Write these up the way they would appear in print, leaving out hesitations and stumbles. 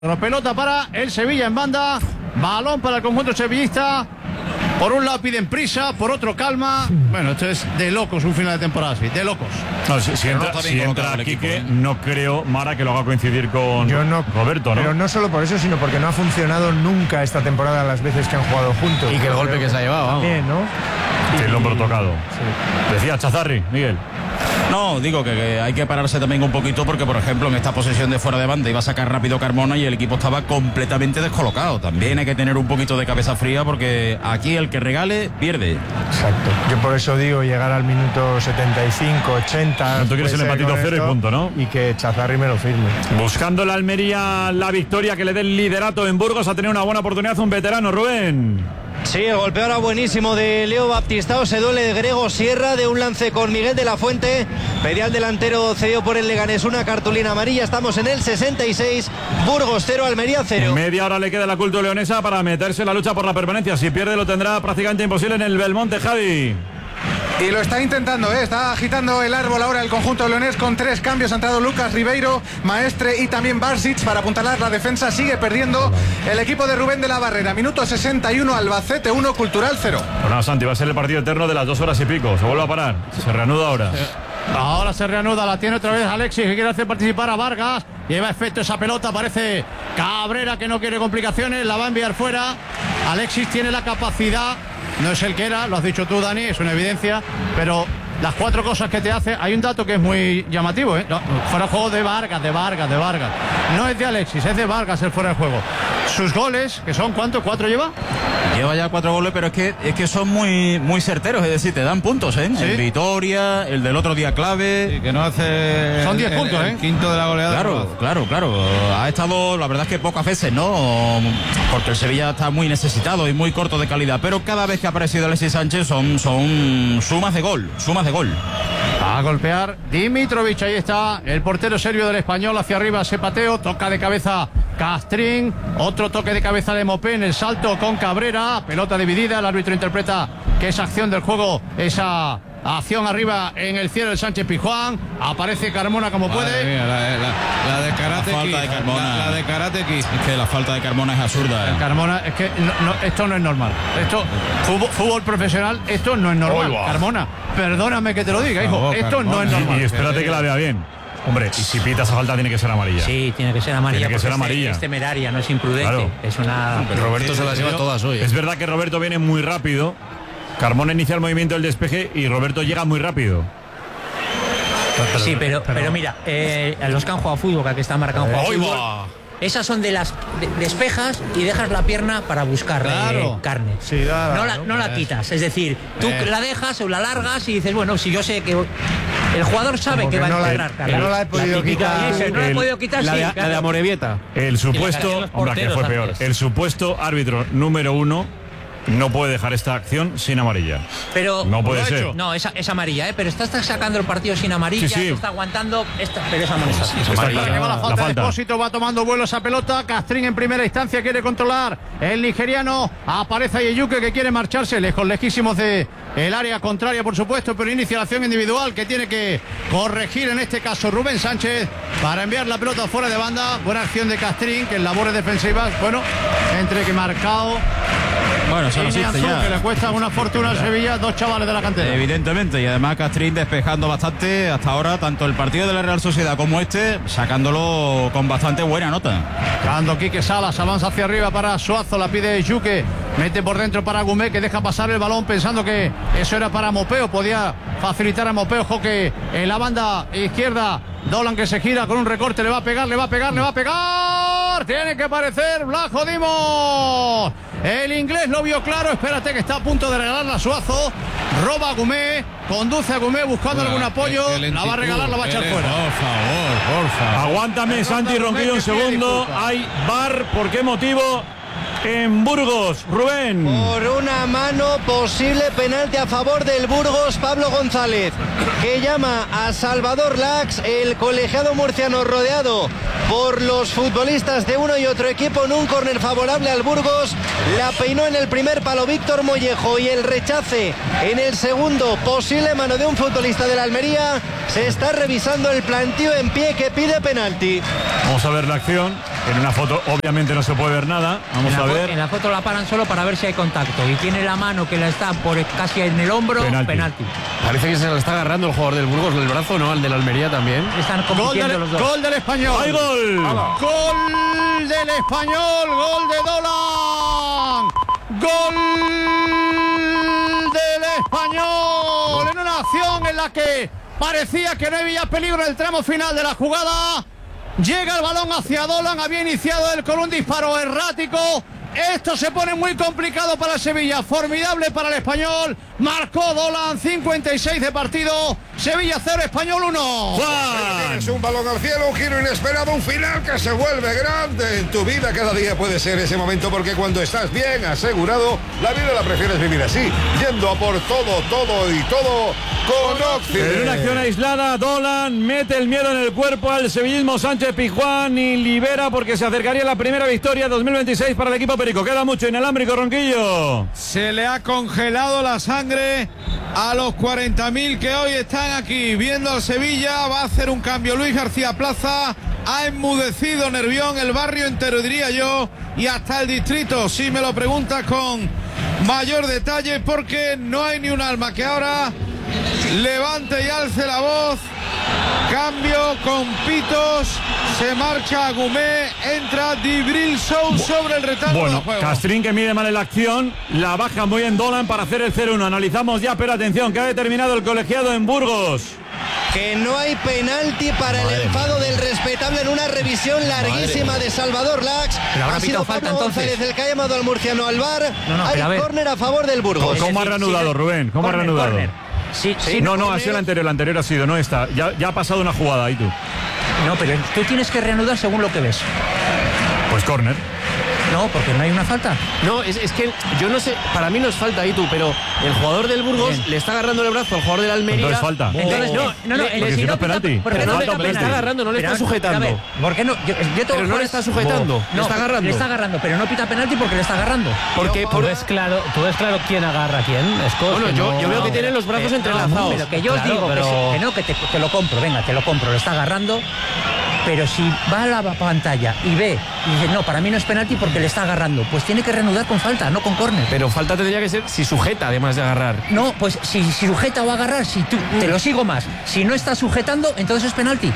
La pelota para el Sevilla en banda, balón para el conjunto sevillista. Por un lado piden prisa, por otro calma. Bueno, esto es de locos un final de temporada así, de locos. No, si entra Quique, no creo, Mara, que lo haga coincidir con Roberto, ¿no? Pero no solo por eso, sino porque no ha funcionado nunca esta temporada las veces que han jugado juntos. Y que el golpe que se ha llevado, vamos. También, ¿no? El hombro tocado. Sí. Decía Chazarri, Miguel. No, digo que hay que pararse también un poquito porque, por ejemplo, en esta posesión de fuera de banda iba a sacar rápido Carmona y el equipo estaba completamente descolocado. También hay que tener un poquito de cabeza fría porque aquí el que regale pierde. Exacto. Yo por eso digo llegar al minuto 75, 80. No, tú quieres el empatito cero y punto, ¿no? Y que Chazarri me lo firme. Buscando la Almería la victoria que le dé el liderato en Burgos. Ha tenido una buena oportunidad un veterano, Rubén. Sí, el golpeo ahora buenísimo de Leo Baptistao, se duele de Grego Sierra de un lance con Miguel de la Fuente, pedía al delantero cedido por el Leganés una cartulina amarilla. Estamos en el 66, Burgos 0, Almería 0. Media hora le queda la culto leonesa para meterse en la lucha por la permanencia. Si pierde lo tendrá prácticamente imposible en el Belmonte, Javi. Y lo está intentando, está agitando el árbol ahora el conjunto leonés con 3 cambios. Ha entrado Lucas Ribeiro, Maestre y también Barsic para apuntalar la defensa. Sigue perdiendo el equipo de Rubén de la Barrera. Minuto 61, Albacete 1, Cultural 0. Bueno, Santi, va a ser el partido eterno de las 2 horas y pico. Se vuelve a parar, se reanuda ahora. Ahora se reanuda, la tiene otra vez Alexis, que quiere hacer participar a Vargas. Lleva efecto esa pelota, parece Cabrera que no quiere complicaciones, la va a enviar fuera. Alexis tiene la capacidad, no es el que era, lo has dicho tú, Dani, es una evidencia, pero las 4 cosas que te hace, hay un dato que es muy llamativo, ¿eh? No, fuera de juego de Vargas. No es de Alexis, es de Vargas el fuera de juego. Sus goles, que son, ¿cuántos? ¿4 lleva? Lleva ya 4 goles, pero es que son muy certeros, es decir, te dan puntos, ¿eh? ¿Sí? El Vitoria, el del otro día clave. Sí, que no hace. Son 10 puntos, el quinto de la goleada. Claro. Ha estado, la verdad es que pocas veces, ¿no? Porque el Sevilla está muy necesitado y muy corto de calidad, pero cada vez que ha aparecido Alexis Sánchez son sumas de gol. A golpear Dimitrovic, ahí está el portero serbio del Español, hacia arriba ese pateo, toca de cabeza Castrín, otro toque de cabeza de Mopé en el salto con Cabrera, pelota dividida, el árbitro interpreta que esa acción del juego, esa acción arriba en el cielo del Sánchez Pizjuán, aparece Carmona como puede. Mía, la de Karate Kid, de Carmona. La de Karate Kid. Es que la falta de Carmona es absurda. Carmona, es que esto no es normal. Esto, fútbol profesional, esto no es normal. Carmona, perdóname que te lo diga, hijo, esto Carmona, no es normal. Y espérate que la vea bien. Hombre, y si pita esa falta tiene que ser amarilla. Sí, tiene que ser amarilla. Tiene que ser amarilla. Es temeraria, no es imprudente. Claro. Es una. Pero Roberto se las lleva todas hoy. Es verdad que Roberto viene muy rápido. Carmona inicia el movimiento del despeje y Roberto llega muy rápido. Sí, pero mira, los que han jugado fútbol, que aquí están marcando fútbol. Esas son de las despejas y dejas la pierna para buscar carne. Sí, no la quitas. Es decir, tú la dejas o la largas y dices, bueno, si yo sé que el jugador sabe que va a entrar carne. No la he podido quitar. No la he podido quitar, la sí. La de Amorebieta. El supuesto, hombre, que fue peor. El supuesto árbitro número 1 no puede dejar esta acción sin amarilla. Pero no puede ser. No, es amarilla, pero está sacando el partido sin amarilla, sí. Está aguantando, pero esa amarilla. Que va la falta de Expósito, va tomando vuelo esa pelota. Castrín en primera instancia quiere controlar. El nigeriano, aparece Ayeyuke que quiere marcharse lejísimos de el área contraria, por supuesto, pero inicia la acción individual que tiene que corregir en este caso Rubén Sánchez para enviar la pelota fuera de banda. Buena acción de Castrín, que en labores defensivas, bueno, entre que marcado. Bueno, eso no existe ya. Que le cuesta una fortuna al Sevilla, 2 chavales de la cantera. Evidentemente, y además Castrín despejando bastante hasta ahora, tanto el partido de la Real Sociedad como sacándolo con bastante buena nota. Cuando Quique Salas avanza hacia arriba para Suazo, la pide Yuque, mete por dentro para Gumé, que deja pasar el balón pensando que eso era para Mopeo, podía facilitar a Mopeo, que en la banda izquierda, Dolan que se gira con un recorte, le va a pegar, tiene que aparecer Blajo Dimos. El inglés lo vio claro, espérate que está a punto de regalarla a Suazo, roba a Gumé, conduce a Gumé buscando algún apoyo, la va a regalar, la va a echar fuera. Por favor. Aguántame, Santi Ronquillo, un segundo. Hay VAR, ¿por qué motivo? En Burgos, Rubén. Por una mano, posible penalti a favor del Burgos, Pablo González, que llama a Salvador Lax, el colegiado murciano rodeado por los futbolistas de uno y otro equipo en un córner favorable al Burgos. La peinó en el primer palo Víctor Mollejo y el rechace en el segundo, posible mano de un futbolista de la Almería. Se está revisando el plantío en pie que pide penalti. Vamos a ver la acción. En una foto obviamente no se puede ver nada. Vamos a ver. En la foto la paran solo para ver si hay contacto. Y tiene la mano que la está por casi en el hombro. Penalti. Parece que se la está agarrando el jugador del Burgos del brazo, ¿no? Al del Almería también. Están compitiendo los dos. Gol del Español. ¡Hay gol! Gol del Español. Gol de Dolan. Gol del Español. En una acción en la que parecía que no había peligro en el tramo final de la jugada. Llega el balón hacia Dolan. Había iniciado él con un disparo errático. Esto se pone muy complicado para Sevilla. Formidable para el Español. Marcó Dolan, 56 de partido. Sevilla 0, Español 1. Tienes un balón al cielo, un giro inesperado, un final que se vuelve grande en tu vida. Cada día puede ser ese momento, porque cuando estás bien asegurado, la vida la prefieres vivir así, yendo a por todo con Occident. En una acción aislada, Dolan mete el miedo en el cuerpo al sevillismo Sánchez Pizjuán y libera, porque se acercaría la primera victoria 2026 para el equipo perico. Queda mucho inalámbrico, Ronquillo. Se le ha congelado la sangre a los 40.000 que hoy están aquí viendo al Sevilla. Va a hacer un cambio Luis García Plaza. Ha enmudecido Nervión, el barrio entero, diría yo, y hasta el distrito, si me lo preguntas con mayor detalle, porque no hay ni un alma que ahora levante y alce la voz. Cambio con pitos, se marcha Agumé, entra Dibril Sow sobre el retardo del juego. Castrín, que mide mal en la acción, la baja muy en Dolan para hacer el 0-1. Analizamos ya, pero atención, que ha determinado el colegiado en Burgos. Que no hay penalti para el enfado del respetable en una revisión larguísima de Salvador Lax. Pero ahora ha sido falta, Pablo entonces. González el que ha llamado al murciano al VAR. Hay córner a favor del Burgos. ¿Cómo ha reanudado, Rubén? ¿Cómo ha reanudado? Sí, no, ha sido el anterior ha sido, no esta. Ya ha pasado una jugada ahí tú. No, pero tú tienes que reanudar según lo que ves. Pues córner. No, porque no hay una falta. No, es que yo no sé, para mí no es falta, Itu, pero el jugador del Burgos le está agarrando el brazo al jugador del Almería. Entonces falta. Entonces, porque si no es penalti. Le está agarrando, no le está sujetando. ¿Por qué no? Pero no le está sujetando, le está agarrando. Le está agarrando, pero no pita penalti porque le está agarrando. Porque tú ves claro quién agarra a quién. Bueno, yo veo que tienen los brazos entrelazados. Pero que yo os digo que te lo compro, venga, te lo compro, le está agarrando. Pero si va a la pantalla y ve y dice, no, para mí no es penalti porque le está agarrando, pues tiene que reanudar con falta, no con córner. Pero falta tendría que ser si sujeta, además de agarrar. No, pues si sujeta o agarrar, si tú te lo sigo más. Si no está sujetando, entonces es penalti.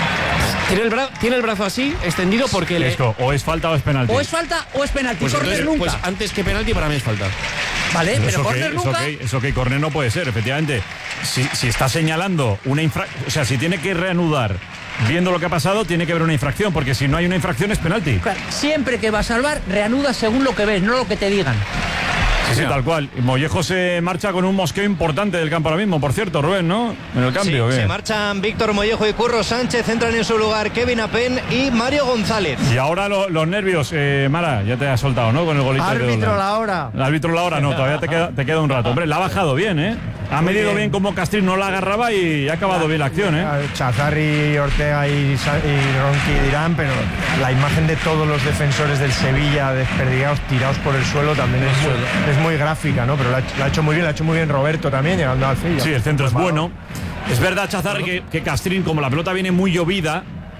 Tiene el brazo así, extendido, porque o es falta o es penalti. O es falta o es penalti. Pues córner nunca. Pues antes que penalti para mí es falta. Vale, pero córner nunca. Córner no puede ser, efectivamente. Si está señalando una infracción, o sea, si tiene que reanudar viendo lo que ha pasado, tiene que haber una infracción, porque si no hay una infracción es penalti. Claro, siempre que va a salvar, reanuda según lo que ves, no lo que te digan. Sí, tal cual. Mollejo se marcha con un mosqueo importante del campo ahora mismo, por cierto, Rubén, ¿no? En el cambio. Sí, se marchan Víctor Mollejo y Curro Sánchez, entran en su lugar Kevin Apen y Mario González. Y ahora los nervios, Mara, ya te has soltado, ¿no? Con el golito. Árbitro la hora. El árbitro la hora, no, todavía te queda un rato. Hombre, la ha bajado bien, ¿eh? Ha medido bien cómo Castrín no la agarraba y ha acabado bien la acción, ¿eh? Chazarri, Ortega y Ronqui dirán, pero la imagen de todos los defensores del Sevilla desperdigados, tirados por el suelo, también es muy gráfica, ¿no? Pero la ha hecho muy bien Roberto también, llegando al Sevilla. Sí, el centro es bueno. Es verdad, Chazarri, que Castrín, como la pelota viene muy llovida,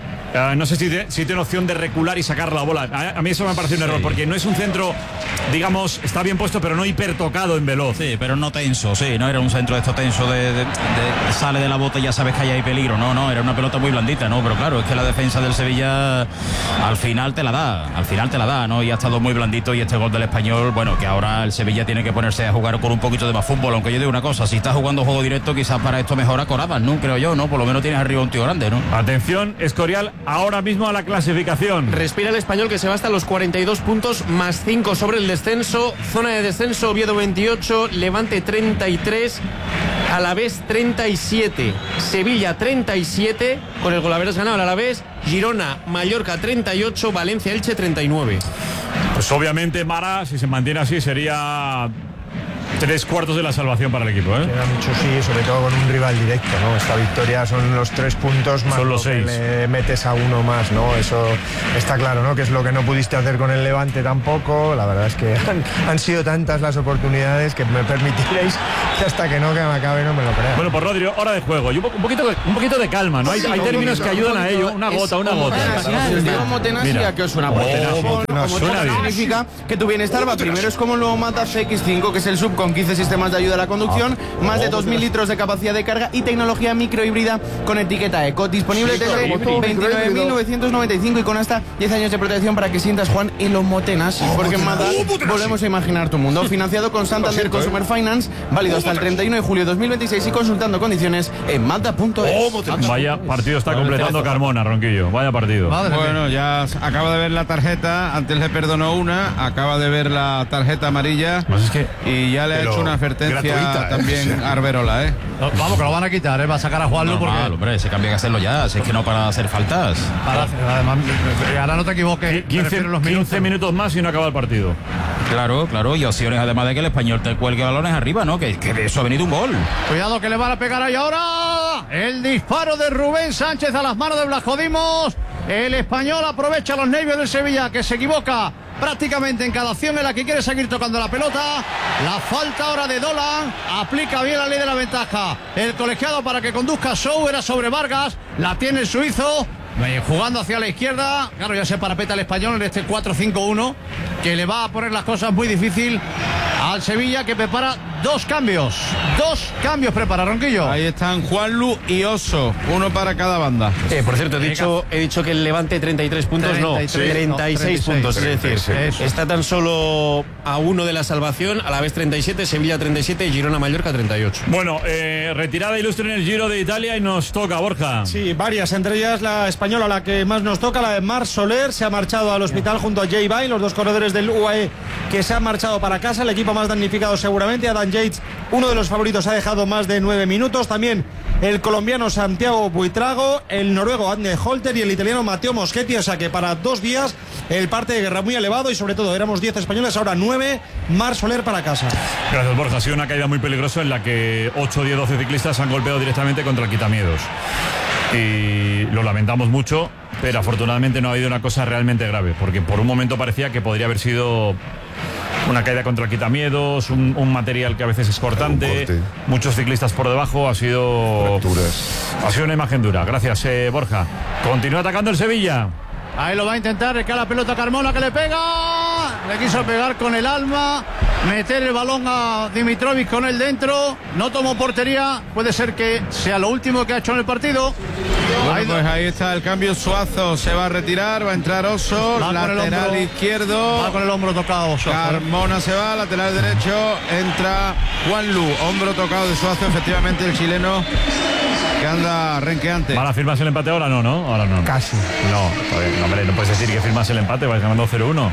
no sé si tiene opción de recular y sacar la bola. A mí eso me parece un error, porque no es un centro, digamos, está bien puesto, pero no hipertocado en veloz. Sí, pero no tenso, sí, no era un centro de esto tenso de sale de la bota y ya sabes que ahí hay peligro. No, era una pelota muy blandita, ¿no? Pero claro, es que la defensa del Sevilla al final te la da, ¿no? Y ha estado muy blandito, y este gol del Español, bueno, que ahora el Sevilla tiene que ponerse a jugar con un poquito de más fútbol, aunque yo digo una cosa, si estás jugando juego directo, quizás para esto mejora Corabas, ¿no? Creo yo, ¿no? Por lo menos tienes arriba un tío grande, ¿no? Atención, Escorial, ahora mismo a la clasificación. Respira el Español, que se va hasta los 42 puntos más 5 sobre el descenso. Zona de descenso, Oviedo 28, Levante 33, Alavés 37, Sevilla 37, con el golaveras ganado el Alavés, Girona, Mallorca 38, Valencia, Elche 39. Pues obviamente, Mara, si se mantiene así, sería 3/4 de la salvación para el equipo, ¿eh? Queda mucho, sí, sobre todo con un rival directo, ¿no? Esta victoria son los 3 puntos más, son los 6. Le metes a uno más, ¿no? Eso está claro, ¿no? Que es lo que no pudiste hacer con el Levante tampoco. La verdad es que han sido tantas las oportunidades que me permitiréis que hasta que no me acabe no me lo crea. Bueno, pues Rodrigo, hora de juego y un poquito de calma, ¿no? Hay términos que ayudan a ello. Una gota. Mira, que os suena significa que tu bienestar va primero. Es como el nuevo Mazda CX-5, que es el sub con 15 sistemas de ayuda a la conducción, más de 2.000 litros de capacidad de carga y tecnología microhíbrida con etiqueta Eco. Disponible desde 29.995 y con hasta 10 años de protección para que sientas, Juan, y los motenas. Porque en Mazda volvemos a imaginar tu mundo. Financiado con Santander Consumer Finance, válido hasta el 31 de julio de 2026 y consultando condiciones en Mazda.es. Vaya partido está completando Carmona, Ronquillo. Vaya partido. Bueno, ya acaba de ver la tarjeta, antes le perdonó una, acaba de ver la tarjeta amarilla y ya le ha hecho una advertencia también a Arberola, ¿eh? No, vamos, que lo van a quitar, va a sacar a Juanlu porque... hombre, ese cambio hay que hacerlo ya, si es que no para hacer faltas. Además, ahora no te equivoques, 15 minutos más y no acaba el partido. Claro, y opciones además de que el Español te cuelgue balones arriba, ¿no? Que de eso ha venido un gol. Cuidado que le van a pegar ahí ahora. El disparo de Rubén Sánchez a las manos de Blajodimos. El Español aprovecha los nervios del Sevilla, que se equivoca prácticamente en cada acción en la que quiere seguir tocando la pelota. La falta ahora de Dolan aplica bien la ley de la ventaja. El colegiado para que conduzca Sou era sobre Vargas, la tiene el suizo jugando hacia la izquierda. Claro, ya se parapeta el Español en este 4-5-1 que le va a poner las cosas muy difícil al Sevilla, que prepara dos cambios prepara Ronquillo. Ahí están Juanlu y Oso, uno para cada banda. Por cierto, he dicho que el Levante 33 puntos, 36 puntos, es decir, está tan solo a uno de la salvación, a la vez 37, Sevilla 37 y Girona-Mallorca 38. Bueno, retirada ilustre en el Giro de Italia y nos toca, Borja. Sí, varias, entre ellas la española, la que más nos toca, la de Marc Soler, se ha marchado al hospital junto a Jay Vine, los dos corredores del UAE que se han marchado para casa, el equipo más damnificado seguramente. Adam Yates, uno de los favoritos, ha dejado más de 9 minutos, también el colombiano Santiago Buitrago, el noruego Adne Holter y el italiano Matteo Moschetti, o sea que para 2 días el parte de guerra muy elevado y sobre todo éramos 10 españoles, ahora 9, Marc Soler para casa. Gracias, Borja. Ha sido una caída muy peligrosa en la que 8, 10, 12 ciclistas han golpeado directamente contra el quitamiedos. Y lo lamentamos mucho, pero afortunadamente no ha habido una cosa realmente grave, porque por un momento parecía que podría haber sido una caída contra el quitamiedos, un material que a veces es cortante, muchos ciclistas por debajo, ha sido una imagen dura. Gracias, Borja. Continúa atacando el Sevilla. Ahí lo va a intentar, recala la pelota Carmona, que le pega. Le quiso pegar con el alma, meter el balón a Dimitrovic con él dentro. No tomó portería, puede ser que sea lo último que ha hecho en el partido. Bueno, pues ahí está el cambio. Suazo se va a retirar, va a entrar Oso, lateral izquierdo. Va con el hombro tocado Oso. Carmona se va, lateral derecho, entra Juanlu, hombro tocado de Suazo, efectivamente el chileno que anda renqueante. ¿Van a firmarse el empate ahora? No, ahora no. Casi. No, hombre, no puedes decir que firmas el empate, vais ganando 0-1.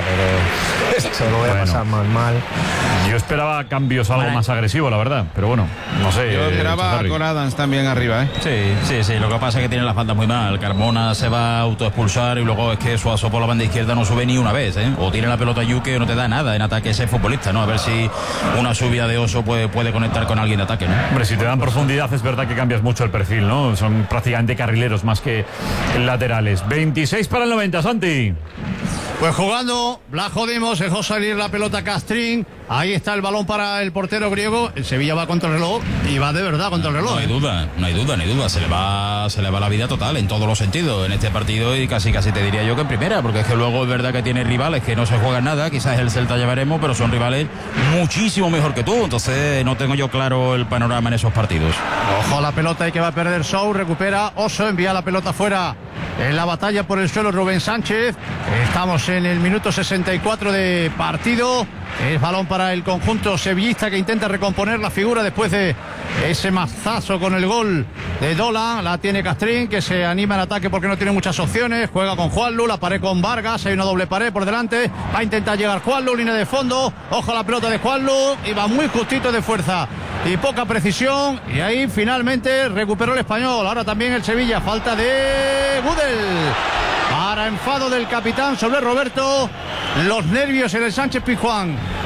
Se lo voy a pasar mal. Yo esperaba cambios algo más agresivos, la verdad, pero bueno, no sé. Yo esperaba con Adams también arriba, ¿eh? Sí, lo que pasa es que tiene la falta muy mal. Carmona se va a autoexpulsar y luego es que Suazo por la banda izquierda no sube ni una vez, ¿eh? O tiene la pelota Yuque o no te da nada en ataque ese futbolista, ¿no? A ver si una subida de Oso puede conectar con alguien de ataque, ¿no? Hombre, si te dan profundidad es verdad que cambias mucho el perfil, ¿no? Son prácticamente carrileros más que laterales. 26 para el 90, Santi. Pues jugando, Blajodimos dejó salir la pelota Castrín. Ahí está el balón para el portero griego. El Sevilla va contra el reloj y va de verdad contra el reloj. No hay duda. Se le va la vida total en todos los sentidos en este partido y casi te diría yo que en primera, porque es que luego es verdad que tiene rivales que no se juegan nada. Quizás el Celta ya veremos, pero son rivales muchísimo mejor que tú. Entonces no tengo yo claro el panorama en esos partidos. Ojo a la pelota y que va a perder Sou. Recupera Oso, envía la pelota fuera. En la batalla por el suelo Rubén Sánchez. Estamos en el minuto 64 de partido. Es balón para el conjunto sevillista que intenta recomponer la figura después de ese mazazo con el gol de Dolan. La tiene Castrín, que se anima en ataque porque no tiene muchas opciones. Juega con Juanlu, la pared con Vargas. Hay una doble pared por delante. Va a intentar llegar Juanlu, línea de fondo. Ojo a la pelota de Juanlu. Y va muy justito de fuerza y poca precisión. Y ahí finalmente recuperó el Español. Ahora también el Sevilla. Falta de Gudel. Para enfado del capitán sobre Roberto. Los nervios en el Sánchez Pizjuán.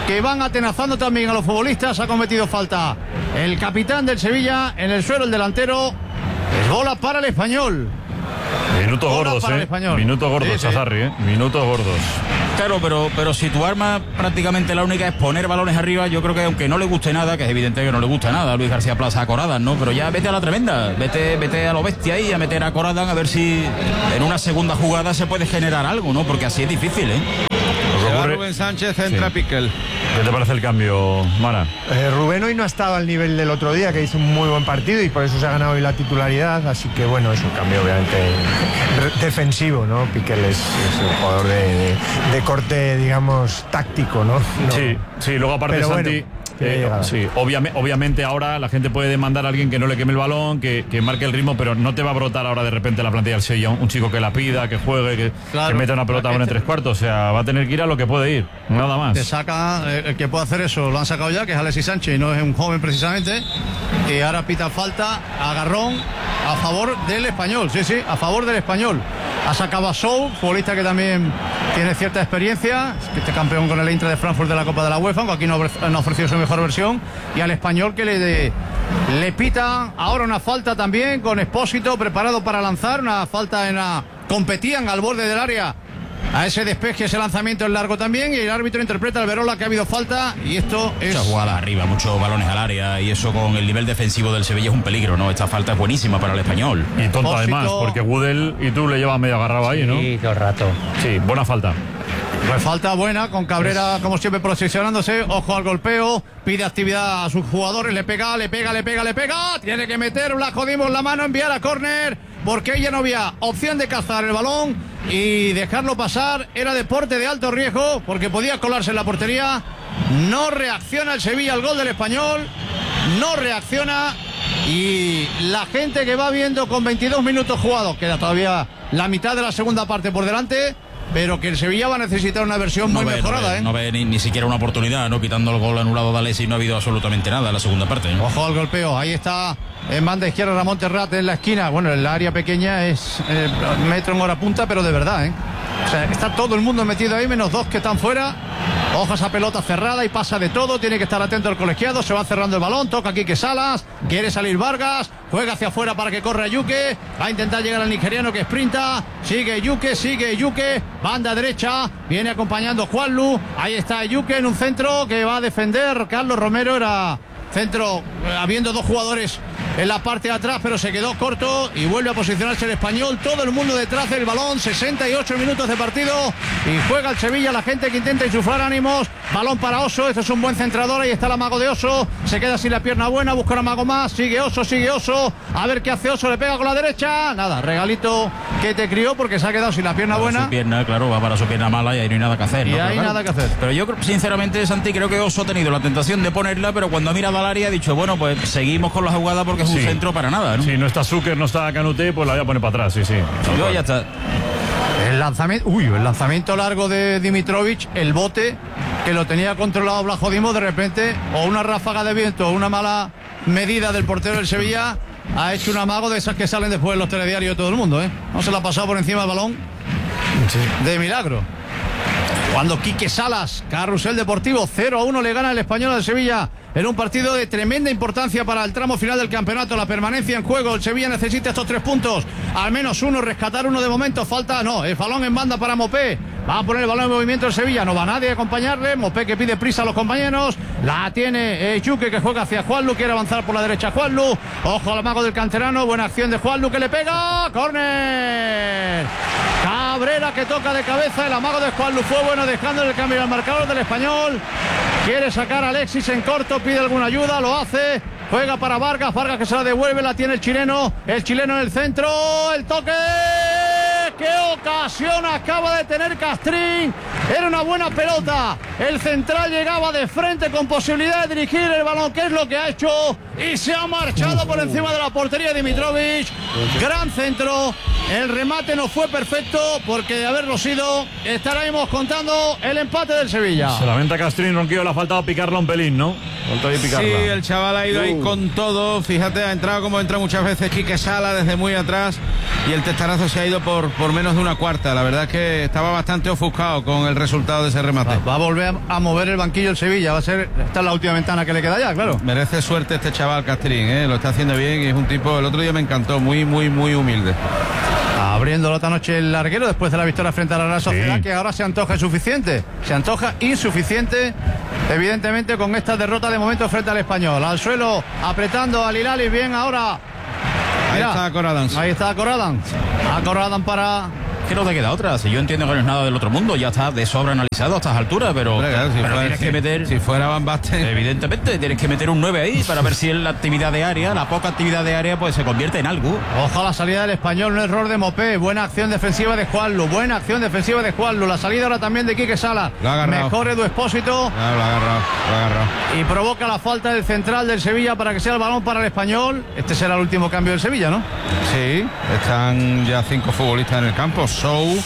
que van atenazando también a los futbolistas. Ha cometido falta el capitán del Sevilla, en el suelo el delantero. Es bola para el Español. Minutos gordos, Minutos gordos, Chazarri, Minutos gordos. Claro, pero si tu arma prácticamente la única es poner balones arriba, yo creo que aunque no le guste nada, que es evidente que no le gusta nada a Luis García Plaza a Corradan, ¿no? Pero ya vete a la tremenda, vete a lo bestia ahí, a meter a Corradan, a ver si en una segunda jugada se puede generar algo, ¿no? Porque así es difícil, ¿eh? Rubén Sánchez entra Piquel. ¿Qué te parece el cambio, Mara? Rubén hoy no ha estado al nivel del otro día, que hizo un muy buen partido y por eso se ha ganado hoy la titularidad, así que bueno, es un cambio obviamente defensivo, ¿no? Piquel es un jugador de corte, digamos, táctico, ¿no? Sí, luego aparte pero Santi... sí, obviamente ahora la gente puede demandar a alguien que no le queme el balón, que marque el ritmo, pero no te va a brotar ahora de repente la plantilla del Sevilla un chico que la pida, que juegue, que meta una pelota buena en 3/4. O sea, va a tener que ir a lo que puede ir, nada más. Te saca el que puede hacer eso, lo han sacado ya, que es Alexis Sánchez, y no es un joven precisamente. Y ahora pita falta, agarrón a favor del Español, sí, a favor del Español. Ha sacado a Sou, futbolista que también tiene cierta experiencia, este campeón con el Eintracht de Frankfurt de la Copa de la UEFA, aunque aquí no ha ofrecido su mejor versión, y al Español que le pita ahora una falta también con Expósito preparado para lanzar, una falta competían al borde del área a ese despeje, ese lanzamiento en largo también, y el árbitro interpreta al Verola que ha habido falta, y esto es... Muchas jugadas arriba, muchos balones al área, y eso con el nivel defensivo del Sevilla es un peligro, ¿no? Esta falta es buenísima para el Español. Y tonta además, porque Woodell y tú le llevas medio agarrado ahí, ¿no? Sí, todo el rato. Sí, buena falta. Pues falta buena, con Cabrera como siempre posicionándose, ojo al golpeo, pide actividad a sus jugadores, le pega, tiene que meter, la jodimos la mano, enviar a córner, porque ella no había opción de cazar el balón y dejarlo pasar, era deporte de alto riesgo, porque podía colarse en la portería. No reacciona el Sevilla al gol del Español, no reacciona, y la gente que va viendo con 22 minutos jugados, queda todavía la mitad de la segunda parte por delante, pero que el Sevilla va a necesitar una versión muy mejorada, No ve ni siquiera una oportunidad, ¿no? Quitando el gol anulado de Alexis, no ha habido absolutamente nada en la segunda parte, ¿no? Ojo al golpeo, ahí está en banda izquierda Ramón Terrat en la esquina. Bueno, el área pequeña es metro en hora punta, pero de verdad, O sea, está todo el mundo metido ahí, menos dos que están fuera. Ojo a esa pelota cerrada y pasa de todo. Tiene que estar atento el colegiado. Se va cerrando el balón. Toca Quique Salas. Quiere salir Vargas. Juega hacia afuera para que corra Yuke. Va a intentar llegar al nigeriano que sprinta. Sigue Yuke. Banda derecha. Viene acompañando Juanlu. Ahí está Yuke en un centro que va a defender Carlos Romero. Era centro habiendo dos jugadores en la parte de atrás, pero se quedó corto y vuelve a posicionarse el Español. Todo el mundo detrás del balón. 68 minutos de partido y juega el Sevilla. La gente que intenta insuflar ánimos. Balón para Oso. Este es un buen centrador. Ahí está el amago de Oso. Se queda sin la pierna buena. Busca un amago más. Sigue Oso. A ver qué hace Oso. Le pega con la derecha. Nada, regalito que te crió porque se ha quedado sin la pierna buena. Su pierna, claro, va para su pierna mala y ahí no hay nada que hacer. Nada que hacer. Pero yo sinceramente, Santi, creo que Oso ha tenido la tentación de ponerla, pero cuando ha mirado al área ha dicho, bueno, pues seguimos con la jugada porque es un centro para nada, ¿no? Si no está Zucker, no está Canute, pues la voy a poner para atrás, sí. Yo ya está. El lanzamiento largo de Dimitrovic, el bote que lo tenía controlado Blajodimo, de repente, o una ráfaga de viento o una mala medida del portero del Sevilla, ha hecho un amago de esas que salen después en los telediarios de todo el mundo, No se la ha pasado por encima del balón de milagro. Cuando Quique Salas, Carrusel Deportivo, 0-1 le gana el Español al Sevilla en un partido de tremenda importancia para el tramo final del campeonato, la permanencia en juego. El Sevilla necesita estos 3 puntos, al menos uno, rescatar uno de momento. Falta, el balón en banda para Mopé. Va a poner el balón en movimiento el Sevilla, no va nadie a acompañarle. Mopé que pide prisa a los compañeros. La tiene Yuke que juega hacia Juanlu, quiere avanzar por la derecha Juanlu. Ojo al mago del canterano, buena acción de Juanlu que le pega. ¡Córner! Cabrera que toca de cabeza, el amago de Juanlu fue bueno, dejando el cambio al marcador del Español. Quiere sacar a Alexis en corto, pide alguna ayuda, lo hace. Juega para Vargas que se la devuelve, la tiene el chileno en el centro, el toque. ¡Qué ocasión acaba de tener Castrín! Era una buena pelota. El central llegaba de frente con posibilidad de dirigir el balón, que es lo que ha hecho. y se ha marchado por encima de la portería de Dimitrovic. Gran centro. El remate no fue perfecto porque de haberlo sido estaremos contando el empate del Sevilla. Se lamenta Castrín, Ronquillo, le ha faltado picarla un pelín, ¿no? Sí, el chaval ha ido ahí con todo. Fíjate, ha entrado como entra muchas veces Quique Sala desde muy atrás y el testarazo se ha ido por menos de una cuarta. La verdad es que estaba bastante ofuscado con el resultado de ese remate. Va a volver a mover el banquillo el Sevilla. Va a ser, esta es la última ventana que le queda ya, claro. Merece suerte este chaval Castrín, lo está haciendo bien y es un tipo, el otro día me encantó, muy humilde. Abriendo la otra noche el larguero después de la victoria frente a la Real Sociedad, que ahora se antoja insuficiente. Se antoja insuficiente, evidentemente, con esta derrota de momento frente al Español. Al suelo, apretando al Hilali. Bien, ahora. Ahí está Corradans. Ahí está Corradans. A Corradans para... Que no te queda otra. Si yo entiendo que no es nada del otro mundo, ya está de sobra analizado a estas alturas, pero tienes que meter. Si fuera Van Basten. Evidentemente, tienes que meter un 9 ahí para ver si en la actividad de área, la poca actividad de área, pues se convierte en algo. Ojo a la salida del Español, un error de Mopé. Buena acción defensiva de Juanlu. Buena acción defensiva de Juanlu. La salida ahora también de Quique Sala. Mejor Edu Expósito. Lo ha agarrado. Y provoca la falta del central del Sevilla para que sea el balón para el Español. Este será el último cambio del Sevilla, ¿no? Sí, están ya 5 futbolistas en el campo. Sou,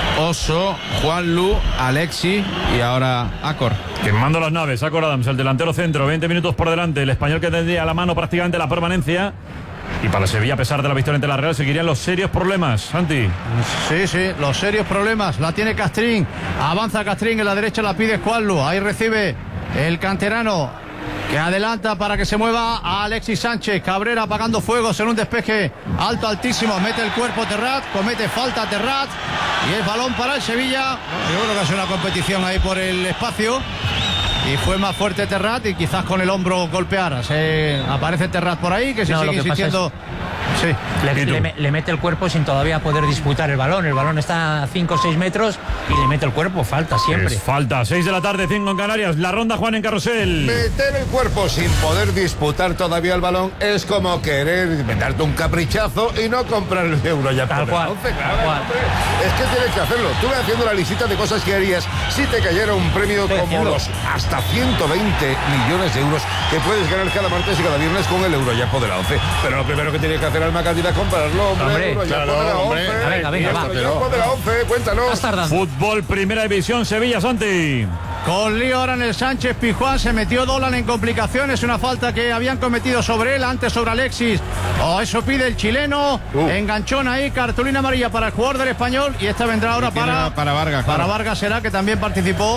Oso, Juanlu, Alexi y ahora Acor. Quemando las naves, Acor Adams, el delantero centro, 20 minutos por delante. El Español que tendría a la mano prácticamente la permanencia. Y para el Sevilla, a pesar de la victoria ante la Real, seguirían los serios problemas, Santi. Sí, los serios problemas. La tiene Castrín. Avanza Castrín, en la derecha la pide Juanlu. Ahí recibe el canterano, que adelanta para que se mueva a Alexis Sánchez. Cabrera apagando fuegos en un despeje alto, altísimo. Mete el cuerpo Terrat, comete falta Terrat. Y el balón para el Sevilla. Yo creo que ha sido una competición ahí por el espacio. Y fue más fuerte Terrat y quizás con el hombro golpeara. Aparece Terrat por ahí, que se sigue insistiendo. Sí. Le mete el cuerpo sin todavía poder disputar el balón. El balón está a 5 o 6 metros y le mete el cuerpo. Falta siempre. Falta, 6 de la tarde, 5 en Canarias. La ronda, Juan, en Carrusel. Meter el cuerpo sin poder disputar todavía el balón es como querer darte un caprichazo y no comprar el euro ya. Tal cual. Es que tienes que hacerlo. Tú ve haciendo la listita de cosas que harías si te cayera un premio como los hasta 120 millones de euros que puedes ganar cada martes y cada viernes con el Eurojackpot de la 11. Pero lo primero que tienes que hacer, Alma Cantidad, es comprarlo, hombre. Eurojackpot de la 11. Venga, va. Eurojackpot de la 11, cuéntanos. Fútbol, Primera División, Sevilla, Santi. Con lío ahora en el Sánchez Pizjuán, se metió Dolan en complicaciones, una falta que habían cometido sobre él, antes sobre Alexis. Eso pide el chileno, enganchón ahí, cartulina amarilla para el jugador del Español y esta vendrá ahora para Vargas. Para Vargas será, que también participó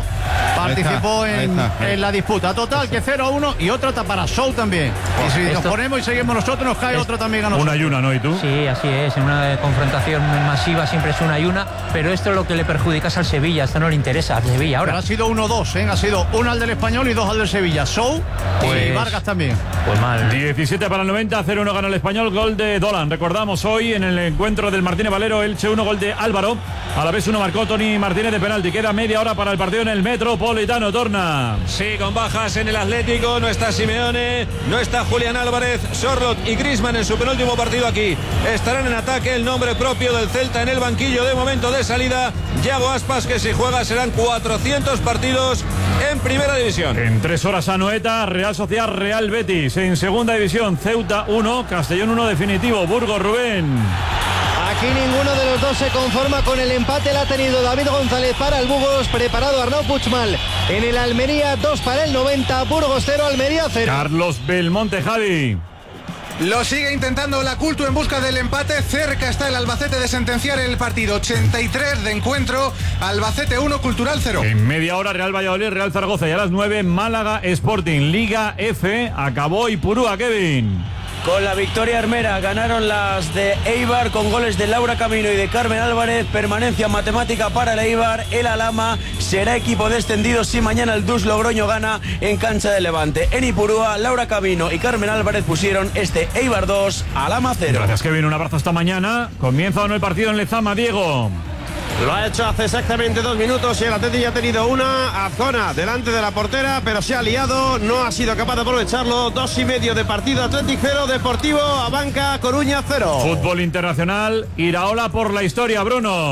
en la disputa. Total, que 0-1 y otra para Sou también. Y si nos ponemos y seguimos nosotros, nos cae otra también a nosotros. Una y una, ¿no? ¿Y tú? Sí, así es, en una confrontación masiva siempre es una y una, pero esto es lo que le perjudica al Sevilla, esto no le interesa al Sevilla ahora. Pero ha sido 1-2. Ha sido uno al del Español y 2 al del Sevilla. Sou y Vargas también. Pues mal. 17 para el 90, 0-1 gana el Español, gol de Dolan. Recordamos hoy en el encuentro del Martínez Valero, Elche 1, gol de Álvaro. A la vez 1 marcó Toni Martínez de penalti. Queda media hora para el partido en el Metropolitano. Torna. Sí, con bajas en el Atlético. No está Simeone, no está Julián Álvarez, Sorloth y Griezmann en su penúltimo partido aquí. Estarán en ataque, el nombre propio del Celta en el banquillo de momento de salida. Yago Aspas, que si juega serán 400 partidos en Primera División. En 3 horas Anoeta, Real Sociedad, Real Betis. En Segunda División, Ceuta 1, Castellón 1 definitivo. Burgos, Rubén. Aquí ninguno de los dos se conforma con el empate. La ha tenido David González para el Burgos, preparado Arnau Puigmal en el Almería, 2 para el 90, Burgos 0, Almería 0. Carlos Belmonte, Javi. Lo sigue intentando la Cultu en busca del empate. Cerca está el Albacete de sentenciar el partido. 83 de encuentro. Albacete 1, Cultural 0. En media hora, Real Valladolid, Real Zaragoza. Y a las 9, Málaga Sporting. Liga F. Acabó Ipurúa, Kevin. Con la victoria armera ganaron las de Eibar con goles de Laura Camino y de Carmen Álvarez. Permanencia matemática para el Eibar. El Alhama será equipo descendido si mañana el Dus Logroño gana en cancha de Levante. En Ipurúa, Laura Camino y Carmen Álvarez pusieron este Eibar 2, Alhama 0. Gracias, Kevin. Un abrazo hasta mañana. Comienza o no el partido en Lezama, Diego. Lo ha hecho hace exactamente 2 minutos y el Atleti ya ha tenido una. Azcona delante de la portera, pero se ha liado, no ha sido capaz de aprovecharlo. 2,5 de partido. Athletic 0, Deportivo Abanca Coruña 0. Fútbol internacional, Iraola por la historia, Bruno.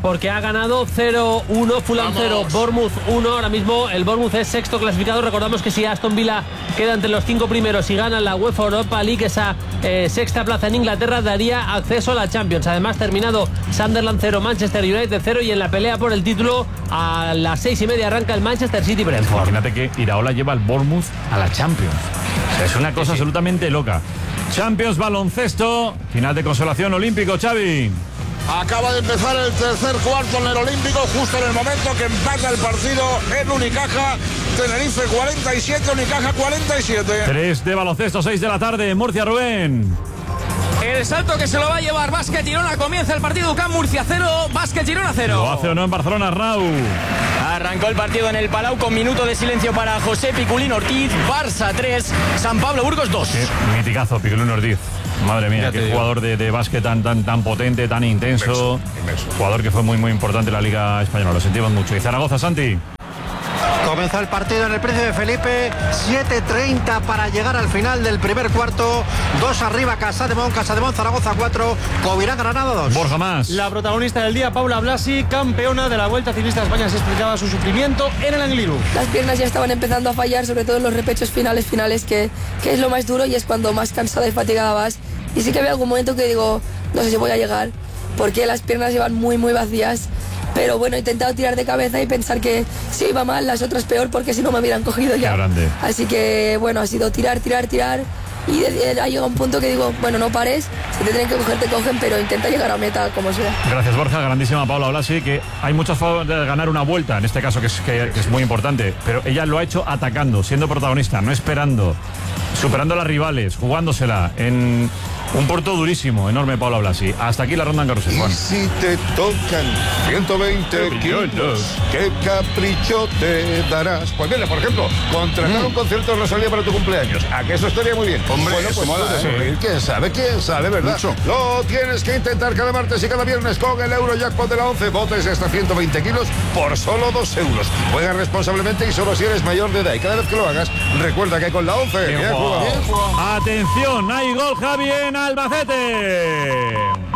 porque ha ganado 0-1, Fulham 0, Bournemouth 1. Ahora mismo el Bournemouth es sexto clasificado. Recordamos que si Aston Villa queda entre los 5 primeros y gana la UEFA Europa League, esa sexta plaza en Inglaterra daría acceso a la Champions. Además, terminado Sunderland 0, Manchester United 0, y en la pelea por el título a las 6:30 arranca el Manchester City Brentford. Imagínate que Iraola lleva al Bournemouth a la Champions. O sea, es una cosa absolutamente loca. Champions, baloncesto, final de consolación olímpico, Xavi. Acaba de empezar el tercer cuarto en el Olímpico, justo en el momento que empata el partido en Unicaja. Tenerife 47, Unicaja 47. 3 de baloncesto, 6 de la tarde, Murcia, Rubén. El salto que se lo va a llevar Básquet Girona. Comienza el partido. UCAM Murcia 0, Básquet Girona 0. ¿Lo hace o no en Barcelona, Raúl? Arrancó el partido en el Palau con minuto de silencio para José Piculín Ortiz. Barça 3, San Pablo Burgos 2. Qué miticazo, Piculín Ortiz. Madre mía, qué jugador de básquet tan potente, tan intenso. Inmenso. Jugador que fue muy importante en la Liga Española. Lo sentimos mucho. Y Zaragoza, Santi. Comenzó el partido en el Príncipe Felipe, 7:30 para llegar al final del primer cuarto. 2 arriba Casademón, Zaragoza 4, Covirán Granada 2. Borja Más. La protagonista del día, Paula Blasi, campeona de la Vuelta Ciclista de España, se explicaba su sufrimiento en el Angliru. Las piernas ya estaban empezando a fallar, sobre todo en los repechos finales, que es lo más duro y es cuando más cansada y fatigada vas. Y sí que había algún momento que digo, no sé si voy a llegar, porque las piernas llevan muy vacías. Pero bueno, he intentado tirar de cabeza y pensar que si iba mal, las otras peor, porque si no me hubieran cogido ya. Grande. Así que bueno, ha sido tirar. Y ha llegado un punto que digo, bueno, no pares, si te tienen que coger, te cogen, pero intenta llegar a meta como sea. Gracias, Borja. Grandísima Paula Blasi, que hay muchas formas de ganar una vuelta, en este caso que es muy importante, pero ella lo ha hecho atacando, siendo protagonista, no esperando, superando a las rivales, jugándosela en un puerto durísimo, enorme Paula Blasi. Hasta aquí la ronda en Carrusel. Y si te tocan 120 kilos, ¿qué capricho te darás? Pues mira, por ejemplo, contratar un concierto de Rosalía para tu cumpleaños. ¿A que eso estaría muy bien? Hombre, bueno, pues mola, ¿Quién sabe, verdad? Mucho. Lo tienes que intentar cada martes y cada viernes con el Eurojackpot de la 11. Botes hasta 120 kilos por solo 2 euros. Juega responsablemente y solo si eres mayor de edad. Y cada vez que lo hagas, recuerda que con la 11... Bien jugado. Atención, hay gol, Javi, en Albacete.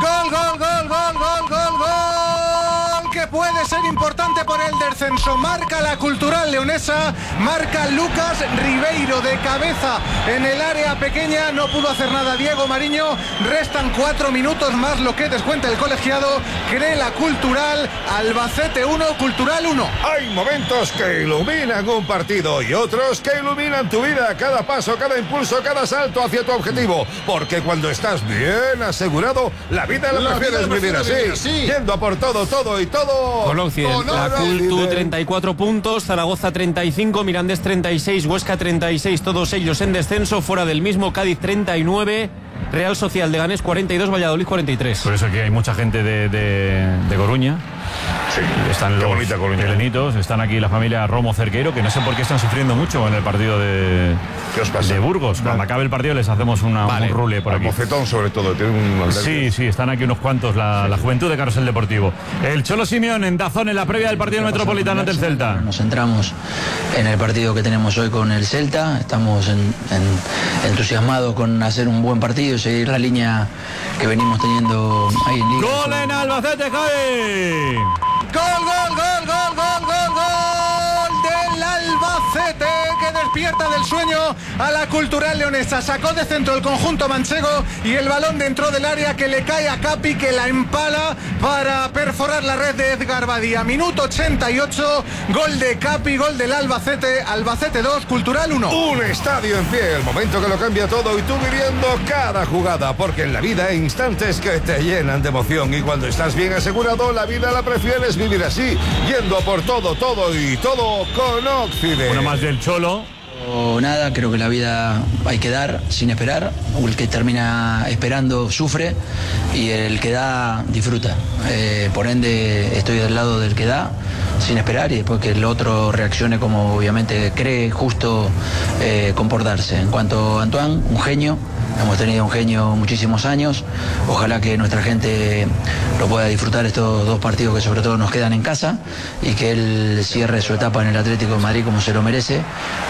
Gol, que puede ser importante por el descenso. Marca la Cultural Leonesa, marca Lucas Ribeiro de cabeza en el área pequeña. No pudo hacer nada Diego Mariño. Restan 4 minutos más lo que descuenta el colegiado. Cree la Cultural. Albacete 1, Cultural 1. Hay momentos que iluminan un partido y otros que iluminan tu vida. Cada paso, cada impulso, cada salto hacia tu objetivo. Porque cuando estás bien asegurado, la vida la prefieres vivir así. Yendo a por todo y todo. Con Occidente. La Cultu 34 puntos, Zaragoza 35, Mirandés 36, Huesca 36, todos ellos en descenso. Fuera del mismo, Cádiz 39, Real Social de Ganés 42, Valladolid 43. Por eso que hay mucha gente de Coruña. Sí, están los helenitos, están aquí la familia Romo Cerqueiro, que no sé por qué están sufriendo mucho en el partido de Burgos. Cuando acabe el partido les hacemos un rule por aquí. Mocetón sobre todo, tiene un... Sí, están aquí unos cuantos, la juventud de Carrusel Deportivo. El Cholo Simeone en Dazón en la previa del partido metropolitano ante el Celta. Nos centramos en el partido que tenemos hoy con el Celta, estamos entusiasmados con hacer un buen partido y seguir la línea que venimos teniendo ahí en Liga. ¡Gol en Albacete, Javi! ¡Gol del Albacete, que despierta del sueño a la Cultural Leonesa! Sacó de centro el conjunto manchego y el balón dentro del área que le cae a Capi, que la empala para perforar la red de Edgar Badía. Minuto 88, gol de Capi, gol del Albacete. Albacete 2, Cultural 1. Un estadio en pie, el momento que lo cambia todo y tú viviendo cada jugada, porque en la vida hay instantes que te llenan de emoción y cuando estás bien asegurado, la vida la prefieres vivir así, yendo a por todo y todo con Occidente. Una más del Cholo. Nada, creo que la vida hay que dar sin esperar. El que termina esperando sufre y el que da disfruta. Por ende estoy del lado del que da sin esperar y después que el otro reaccione como obviamente cree justo comportarse. En cuanto a Antoine, un genio, hemos tenido un genio muchísimos años, ojalá que nuestra gente lo pueda disfrutar estos 2 partidos que sobre todo nos quedan en casa y que él cierre su etapa en el Atlético de Madrid como se lo merece,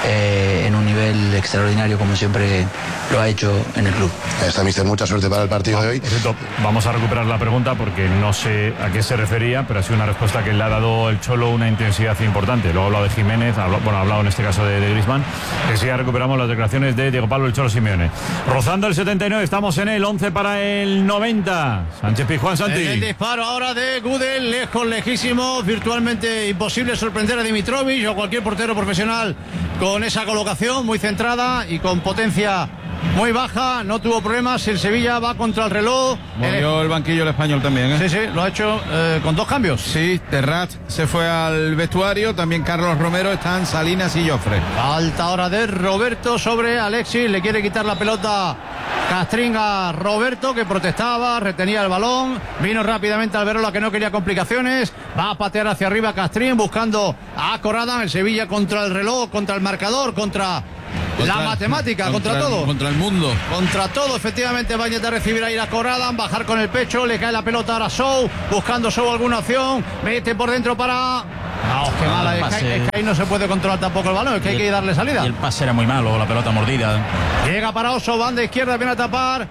en un nivel extraordinario como siempre lo ha hecho en el club. Está, mister, mucha suerte para el partido de hoy. Vamos a recuperar la pregunta porque no sé a qué se refería, pero ha sido una respuesta que le ha dado el Cholo una intensidad importante. Luego ha hablado de Jiménez, ha hablado en este caso de Griezmann. Que sí, ya recuperamos las declaraciones de Diego Pablo el Cholo Simeone. Rozando el 79, estamos en el 11 para el 90. Sánchez Pizjuán, Santi. El disparo ahora de Gudel, lejos, lejísimo, virtualmente imposible sorprender a Dimitrovic o cualquier portero profesional con esa colocación muy centrada y con potencia muy baja. No tuvo problemas. El Sevilla va contra el reloj. Movió el banquillo el español también, ¿eh? Sí, sí, lo ha hecho con 2 cambios. Sí, Terrat se fue al vestuario. También Carlos Romero, están Salinas y Jofre. Falta ahora de Roberto sobre Alexis. Le quiere quitar la pelota Castrín a Roberto, que protestaba, retenía el balón. Vino rápidamente Alberola, que no quería complicaciones. Va a patear hacia arriba Castrín, buscando a Corradan. El Sevilla contra el reloj, contra el marcador, contra la matemática, contra todo. Contra el mundo. Contra todo, efectivamente. Va a intentar recibir ahí a Corradan, bajar con el pecho. Le cae la pelota ahora a Sou, buscando Sou alguna opción. Mete por dentro para... No, qué mala. Es que ahí no se puede controlar tampoco el balón. Es que hay que darle salida. Y el pase era muy malo, la pelota mordida. Llega para Oso, banda izquierda, viene a tapar.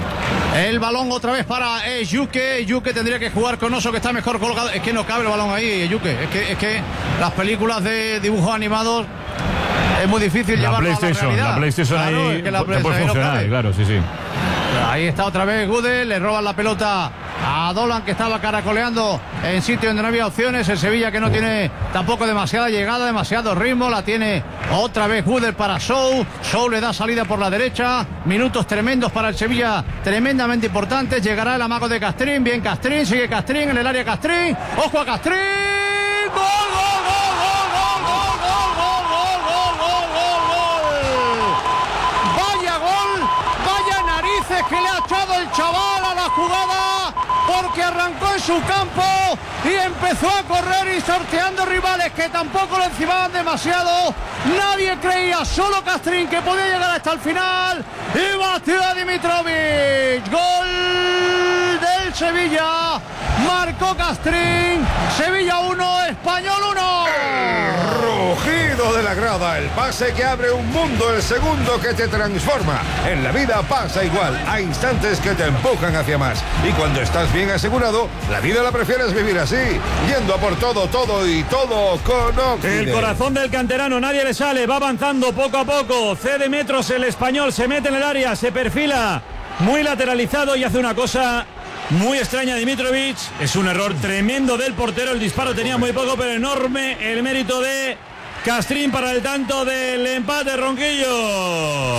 El balón otra vez para Yuke. Yuke tendría que jugar con Oso, que está mejor colocado. Es que no cabe el balón ahí, Yuke. Es que las películas de dibujos animados es muy difícil llevarlo a la realidad. La PlayStation, claro, ahí es que la puede funcionar, claro, sí. Ahí está otra vez Gudel, le roban la pelota a Dolan, que estaba caracoleando en sitio donde no había opciones. El Sevilla, que no tiene tampoco demasiada llegada, demasiado ritmo, la tiene otra vez Gudel para Sou. Sou le da salida por la derecha. Minutos tremendos para el Sevilla, tremendamente importantes. Llegará el amago de Castrín, bien Castrín, sigue Castrín en el área. Castrín, ojo a Castrín. ¡Gol, gol, gol! Que le ha echado el chaval a la jugada, porque arrancó en su campo y empezó a correr y sorteando rivales que tampoco lo encimaban demasiado. Nadie creía, solo Castrín, que podía llegar hasta el final, y batió a Dimitrovic. Gol del Sevilla, marcó Castrín. Sevilla 1, Español 1. Rugido de la grada, el pase que abre un mundo, el segundo que te transforma. En la vida pasa igual, hay instantes que te empujan hacia más, y cuando estás bien asegurado, la vida la prefieres vivir así, yendo a por todo, todo y todo con Oxide. El corazón del canterano, nadie le sale, va avanzando poco a poco, cede metros el español, se mete en el área, se perfila muy lateralizado y hace una cosa muy extraña Dimitrovic. Es un error tremendo del portero, el disparo tenía muy poco, pero enorme el mérito de Castrín para el tanto del empate, Ronquillo.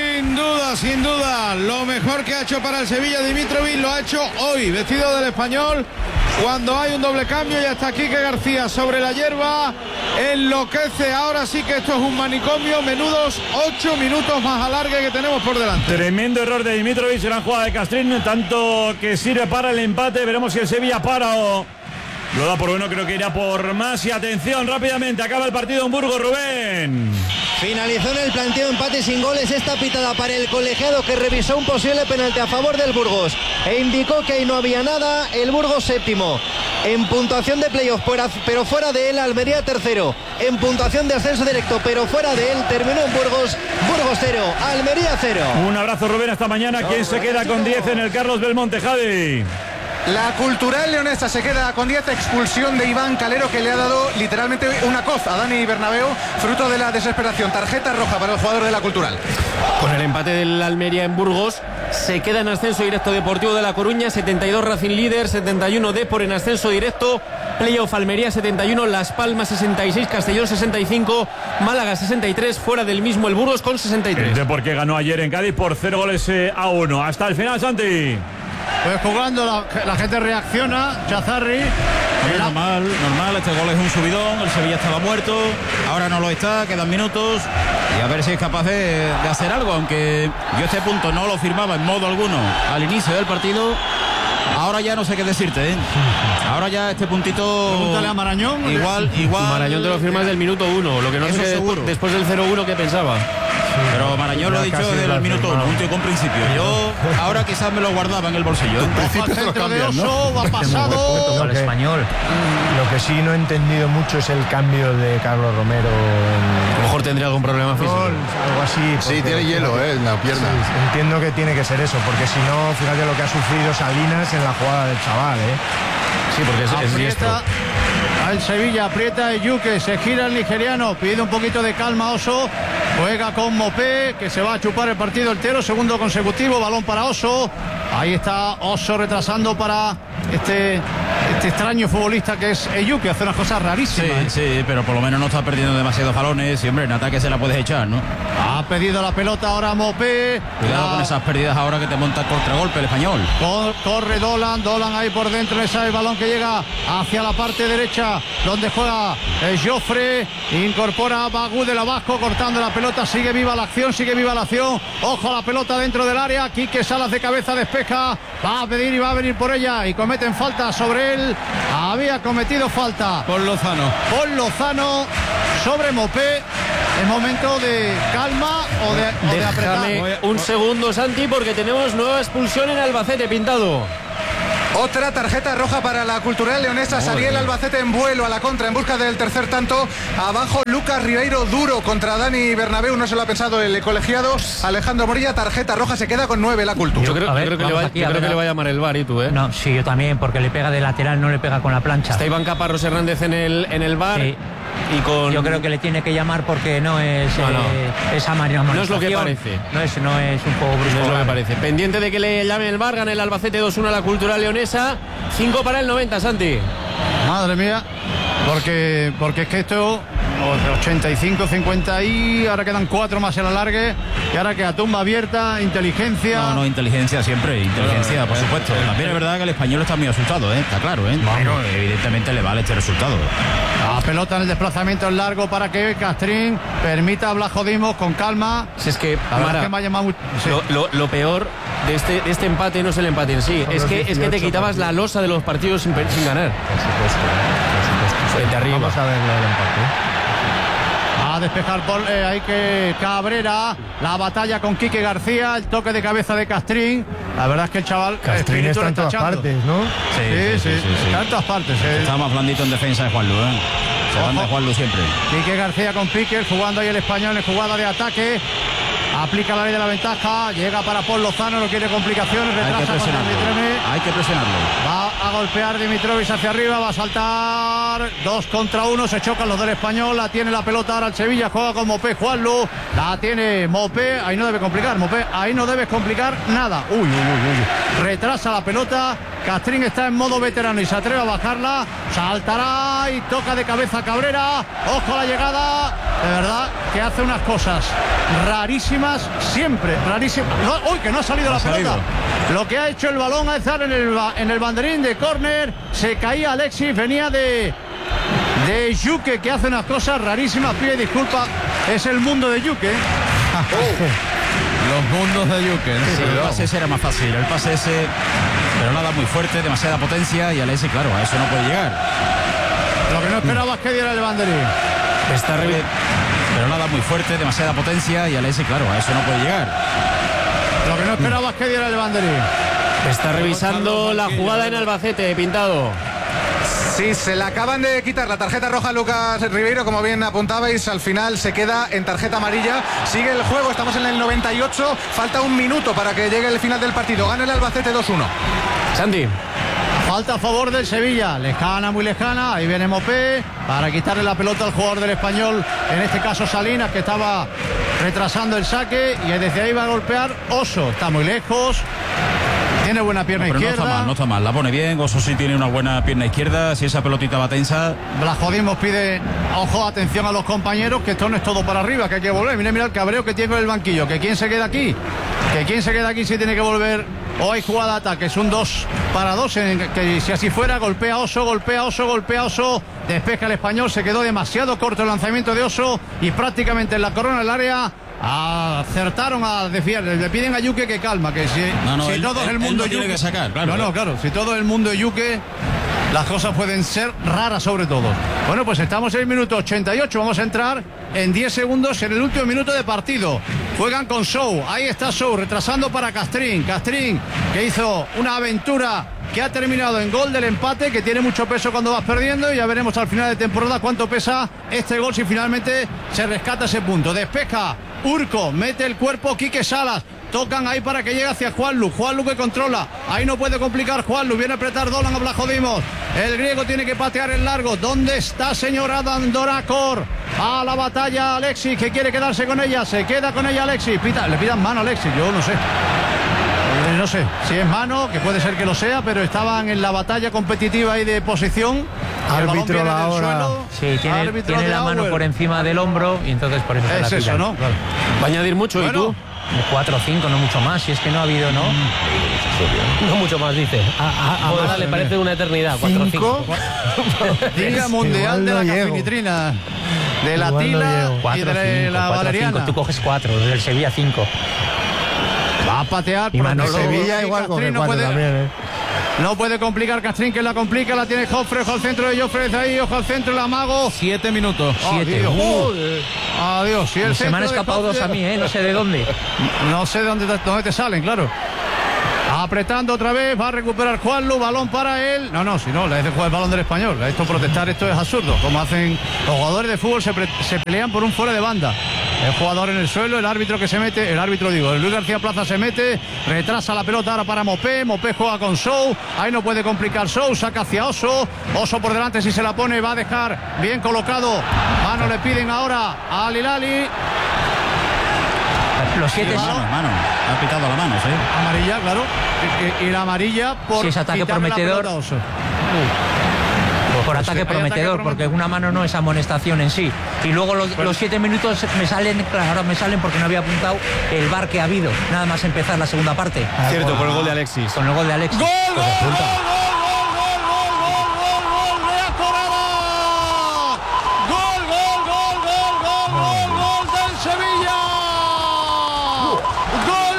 Sin duda, lo mejor que ha hecho para el Sevilla Dimitrovic lo ha hecho hoy, vestido del español, cuando hay un doble cambio. Y hasta Quique García sobre la hierba, enloquece. Ahora sí que esto es un manicomio. Menudos 8 minutos más alargue que tenemos por delante. Tremendo error de Dimitrovic, gran jugada de Castrín, tanto que sirve para el empate. Veremos si el Sevilla para o lo da por bueno. Creo que irá por más. Y atención, rápidamente acaba el partido en Burgos, Rubén. Finalizó en el planteo empate sin goles. Esta pitada para el colegiado, que revisó un posible penalti a favor del Burgos e indicó que ahí no había nada. El Burgos séptimo en puntuación de playoff, pero fuera de él. Almería tercero en puntuación de ascenso directo, pero fuera de él. Terminó en Burgos 0, Almería 0. Un abrazo, Rubén, hasta mañana. ¿Quién se queda con 10 en el Carlos Belmonte, Javi? La Cultural Leonesa se queda con 10, expulsión de Iván Calero, que le ha dado literalmente una coz a Dani Bernabéu, fruto de la desesperación. Tarjeta roja para el jugador de la Cultural. Con el empate del Almería en Burgos, se queda en ascenso directo Deportivo de La Coruña, 72 Racing líder, 71 Depor en ascenso directo, playoff Almería 71, Las Palmas 66, Castellón 65, Málaga 63, fuera del mismo el Burgos con 63. El Depor, que ganó ayer en Cádiz por 0-1. Hasta el final, Santi. Pues jugando, la gente reacciona. Chazarri. Normal, este gol es un subidón. El Sevilla estaba muerto, ahora no lo está, quedan minutos y a ver si es capaz de hacer algo, aunque yo este punto no lo firmaba en modo alguno al inicio del partido. Ahora ya no sé qué decirte, ¿eh? Ahora ya este puntito. Pregúntale a Marañón. Igual. Marañón te lo firmas del minuto 1. Lo que no sé después del 0-1 que pensaba. Pero Marañón lo ha dicho desde el minuto 1, un con principio. Yo ahora quizás me lo guardaba en el bolsillo. En principio se lo cambian, ¿no? Ha pasado al español. Lo que sí no he entendido mucho es el cambio de Carlos Romero. A lo mejor tendría algún problema físico. Algo así. Sí, tiene hielo en la pierna. Sí, entiendo que tiene que ser eso, porque si no, fíjate lo que ha sufrido Salinas en la jugada del chaval, Sí, porque es diestro. Al Sevilla, aprieta Yuke, se gira el nigeriano, pide un poquito de calma Oso, juega con Mopé, que se va a chupar el partido entero, segundo consecutivo, balón para Oso, ahí está Oso retrasando para este extraño futbolista que es Yuke, hace unas cosas rarísimas. Sí, pero por lo menos no está perdiendo demasiados balones y hombre, en ataque se la puedes echar, ¿no? Ha pedido la pelota ahora Mopé. Cuidado con esas pérdidas ahora que te monta el contragolpe el español. Corre Dolan ahí por dentro, ese es el balón que llega hacia la parte derecha donde juega Joffre, incorpora a Bagú de la Vasco cortando la pelota, sigue viva la acción, ojo a la pelota dentro del área, Quique Salas de cabeza despeja, va a pedir y va a venir por ella y cometen falta sobre él, había cometido falta Paul Lozano sobre Mopé. Es momento de calma o de apretar. Déjame un segundo, Santi, porque tenemos nueva expulsión en Albacete, Pintado. Otra tarjeta roja para la Cultural Leonesa. Salía el Albacete en vuelo a la contra en busca del tercer tanto. Abajo Lucas Ribeiro duro contra Dani Bernabéu. No se lo ha pensado el colegiado. Alejandro Morilla, tarjeta roja, se queda con 9 la Cultura. Yo creo que le va a llamar el VAR, ¿y tú, No, sí, yo también, porque le pega de lateral, no le pega con la plancha. Está Iván Caparrós Hernández en el VAR. Sí. Yo creo que le tiene que llamar porque no es esa manera. No es lo que parece. No es un poco brusco. No es lo que parece. Pendiente de que le llame el VAR, gana el Albacete 2-1 a la Cultural Leonesa. 5 para el 90, Santi. Madre mía, porque es que esto 85, 50 y ahora quedan 4 más en la alargue y ahora queda tumba abierta, inteligencia. No, inteligencia siempre, inteligencia, por supuesto. También es verdad que el español está muy asustado, está claro, pero evidentemente le vale este resultado. La pelota en el desplazamiento es largo para que Castrín permita a Blas Dimos con calma. Si es que, Mara, me ha llamado lo peor de este empate no es el empate en sí, es que te quitabas la losa de los partidos sin ganar. Por supuesto. Vamos a ver lo del empate. A despejar por ahí que Cabrera, la batalla con Quique García, el toque de cabeza de Castrín. La verdad es que el chaval Castrín está en todas partes, ¿no? Sí, está en todas partes. Está más blandito en defensa de Juanlu, Se van de Juanlu siempre. Quique García con Piqué, jugando ahí el español en jugada de ataque. Aplica la ley de la ventaja, llega para Paul Lozano, no quiere complicaciones, retrasa Hay que presionarlo. Va a golpear Dimitrovic hacia arriba, va a saltar 2 contra 1, se chocan los del español, la tiene la pelota ahora el Sevilla, juega con Mopé, Juanlu, la tiene Mopé, ahí no debe complicar, Mopé, ahí no debes complicar nada. Uy. Retrasa la pelota, Castrín está en modo veterano y se atreve a bajarla, saltará y toca de cabeza a Cabrera, ojo a la llegada, de verdad que hace unas cosas rarísimas, siempre rarísimas. Uy, que no ha salido la pelota. Lo que ha hecho el balón a estar en el banderín de córner, se caía Alexis, venía de Yuke, que hace unas cosas rarísimas, pide disculpas, es el mundo de Yuke. Los mundos de Yuke. Sí, el pase ese era más fácil, el pase ese, pero nada muy fuerte, demasiada potencia y Alexis, claro, a eso no puede llegar. Lo que no esperaba es que diera el banderín. Pero nada muy fuerte, demasiada potencia y Alexis, claro, a eso no puede llegar. Lo que no esperaba es que diera el banderín. Está revisando la jugada en Albacete, Pintado. Sí, se la acaban de quitar la tarjeta roja a Lucas Ribeiro, como bien apuntabais, al final se queda en tarjeta amarilla. Sigue el juego, estamos en el 98, falta un minuto para que llegue el final del partido. Gana el Albacete 2-1. Santi. Falta a favor del Sevilla, lejana, muy lejana, ahí viene Mopé para quitarle la pelota al jugador del español, en este caso Salinas, que estaba retrasando el saque y desde ahí va a golpear Oso, está muy lejos. Tiene buena pierna izquierda. No está mal, la pone bien. Oso sí tiene una buena pierna izquierda. Si esa pelotita va tensa. Blas Dimos pide, ojo, atención a los compañeros, que esto no es todo para arriba, que hay que volver. Mira el cabreo que tiene con el banquillo. Que quién se queda aquí. Que quién se queda aquí si tiene que volver. O hay jugada de ataque. Es un 2 para 2. Que si así fuera, golpea Oso. Despeja el español. Se quedó demasiado corto el lanzamiento de Oso. Y prácticamente en la corona del área. Acertaron a desviar, le piden a Yuke que calma, que si todo el mundo tiene que sacar, claro. Claro, si todo el mundo es Yuke, las cosas pueden ser raras sobre todo. Bueno, pues estamos en el minuto 88, vamos a entrar en 10 segundos en el último minuto de partido. Juegan con Sou. Ahí está Sou, retrasando para Castrín. Castrín, que hizo una aventura que ha terminado en gol del empate, que tiene mucho peso cuando vas perdiendo, y ya veremos al final de temporada cuánto pesa este gol si finalmente se rescata ese punto. Despeja Urco, mete el cuerpo Quique Salas. Tocan ahí para que llegue hacia Juanlu. Juanlu que controla. Ahí no puede complicar Juanlu. Viene a apretar Dolan a Blajodimos. El griego tiene que patear el largo. ¿Dónde está señor Adam Dorakor? A la batalla Alexis, que quiere quedarse con ella. Se queda con ella Alexis. Le pidan mano a Alexis. Yo no sé. No sé si es mano, que puede ser que lo sea, pero estaban en la batalla competitiva y de posición. Árbitro la hora. Sí, tiene la mano por encima del hombro y entonces por eso es se la eso, ¿no? Claro. Va a añadir mucho, bueno. ¿Y tú? 4 o 5, no mucho más, si es que no ha habido, ¿no? No mucho más, dice. Ahora le parece una eternidad. 4 o 5. Día Mundial de la Cafinitrina, de la Tila y de la Valeriana. Tú coges 4, del Sevilla 5. Va a patear. Y Manolo Sevilla igual con el 4 también, No puede complicar Castrín, que la complica, la tiene Joffre, ojo al centro de Joffre, desde ahí, ojo al centro, el amago. 7 minutos. 7. Adiós. Si el se me han escapado dos a mí, no sé de dónde. No sé de dónde te salen, claro. Apretando otra vez, va a recuperar Juanlu, balón para él. No, si no, le hace jugar el balón del Español. Esto protestar, esto es absurdo. Como hacen los jugadores de fútbol, se pelean por un fuera de banda. El jugador en el suelo, el árbitro que se mete, el Luis García Plaza se mete, retrasa la pelota ahora para Mopé juega con Sou, ahí no puede complicar Sou, saca hacia Oso por delante, si se la pone va a dejar bien colocado. Mano le piden ahora a Lilali. Los 7 mano. Ha pitado la mano, sí. Amarilla, claro. Y la amarilla por si es ataque prometedor. Por ataque prometedor, porque una mano no es amonestación en sí. Y luego los 7 minutos me salen porque no había apuntado el VAR que ha habido, nada más empezar la segunda parte. Cierto, por el gol de Alexis. Con el gol de Alexis. ¡Gol! del Sevilla. Gol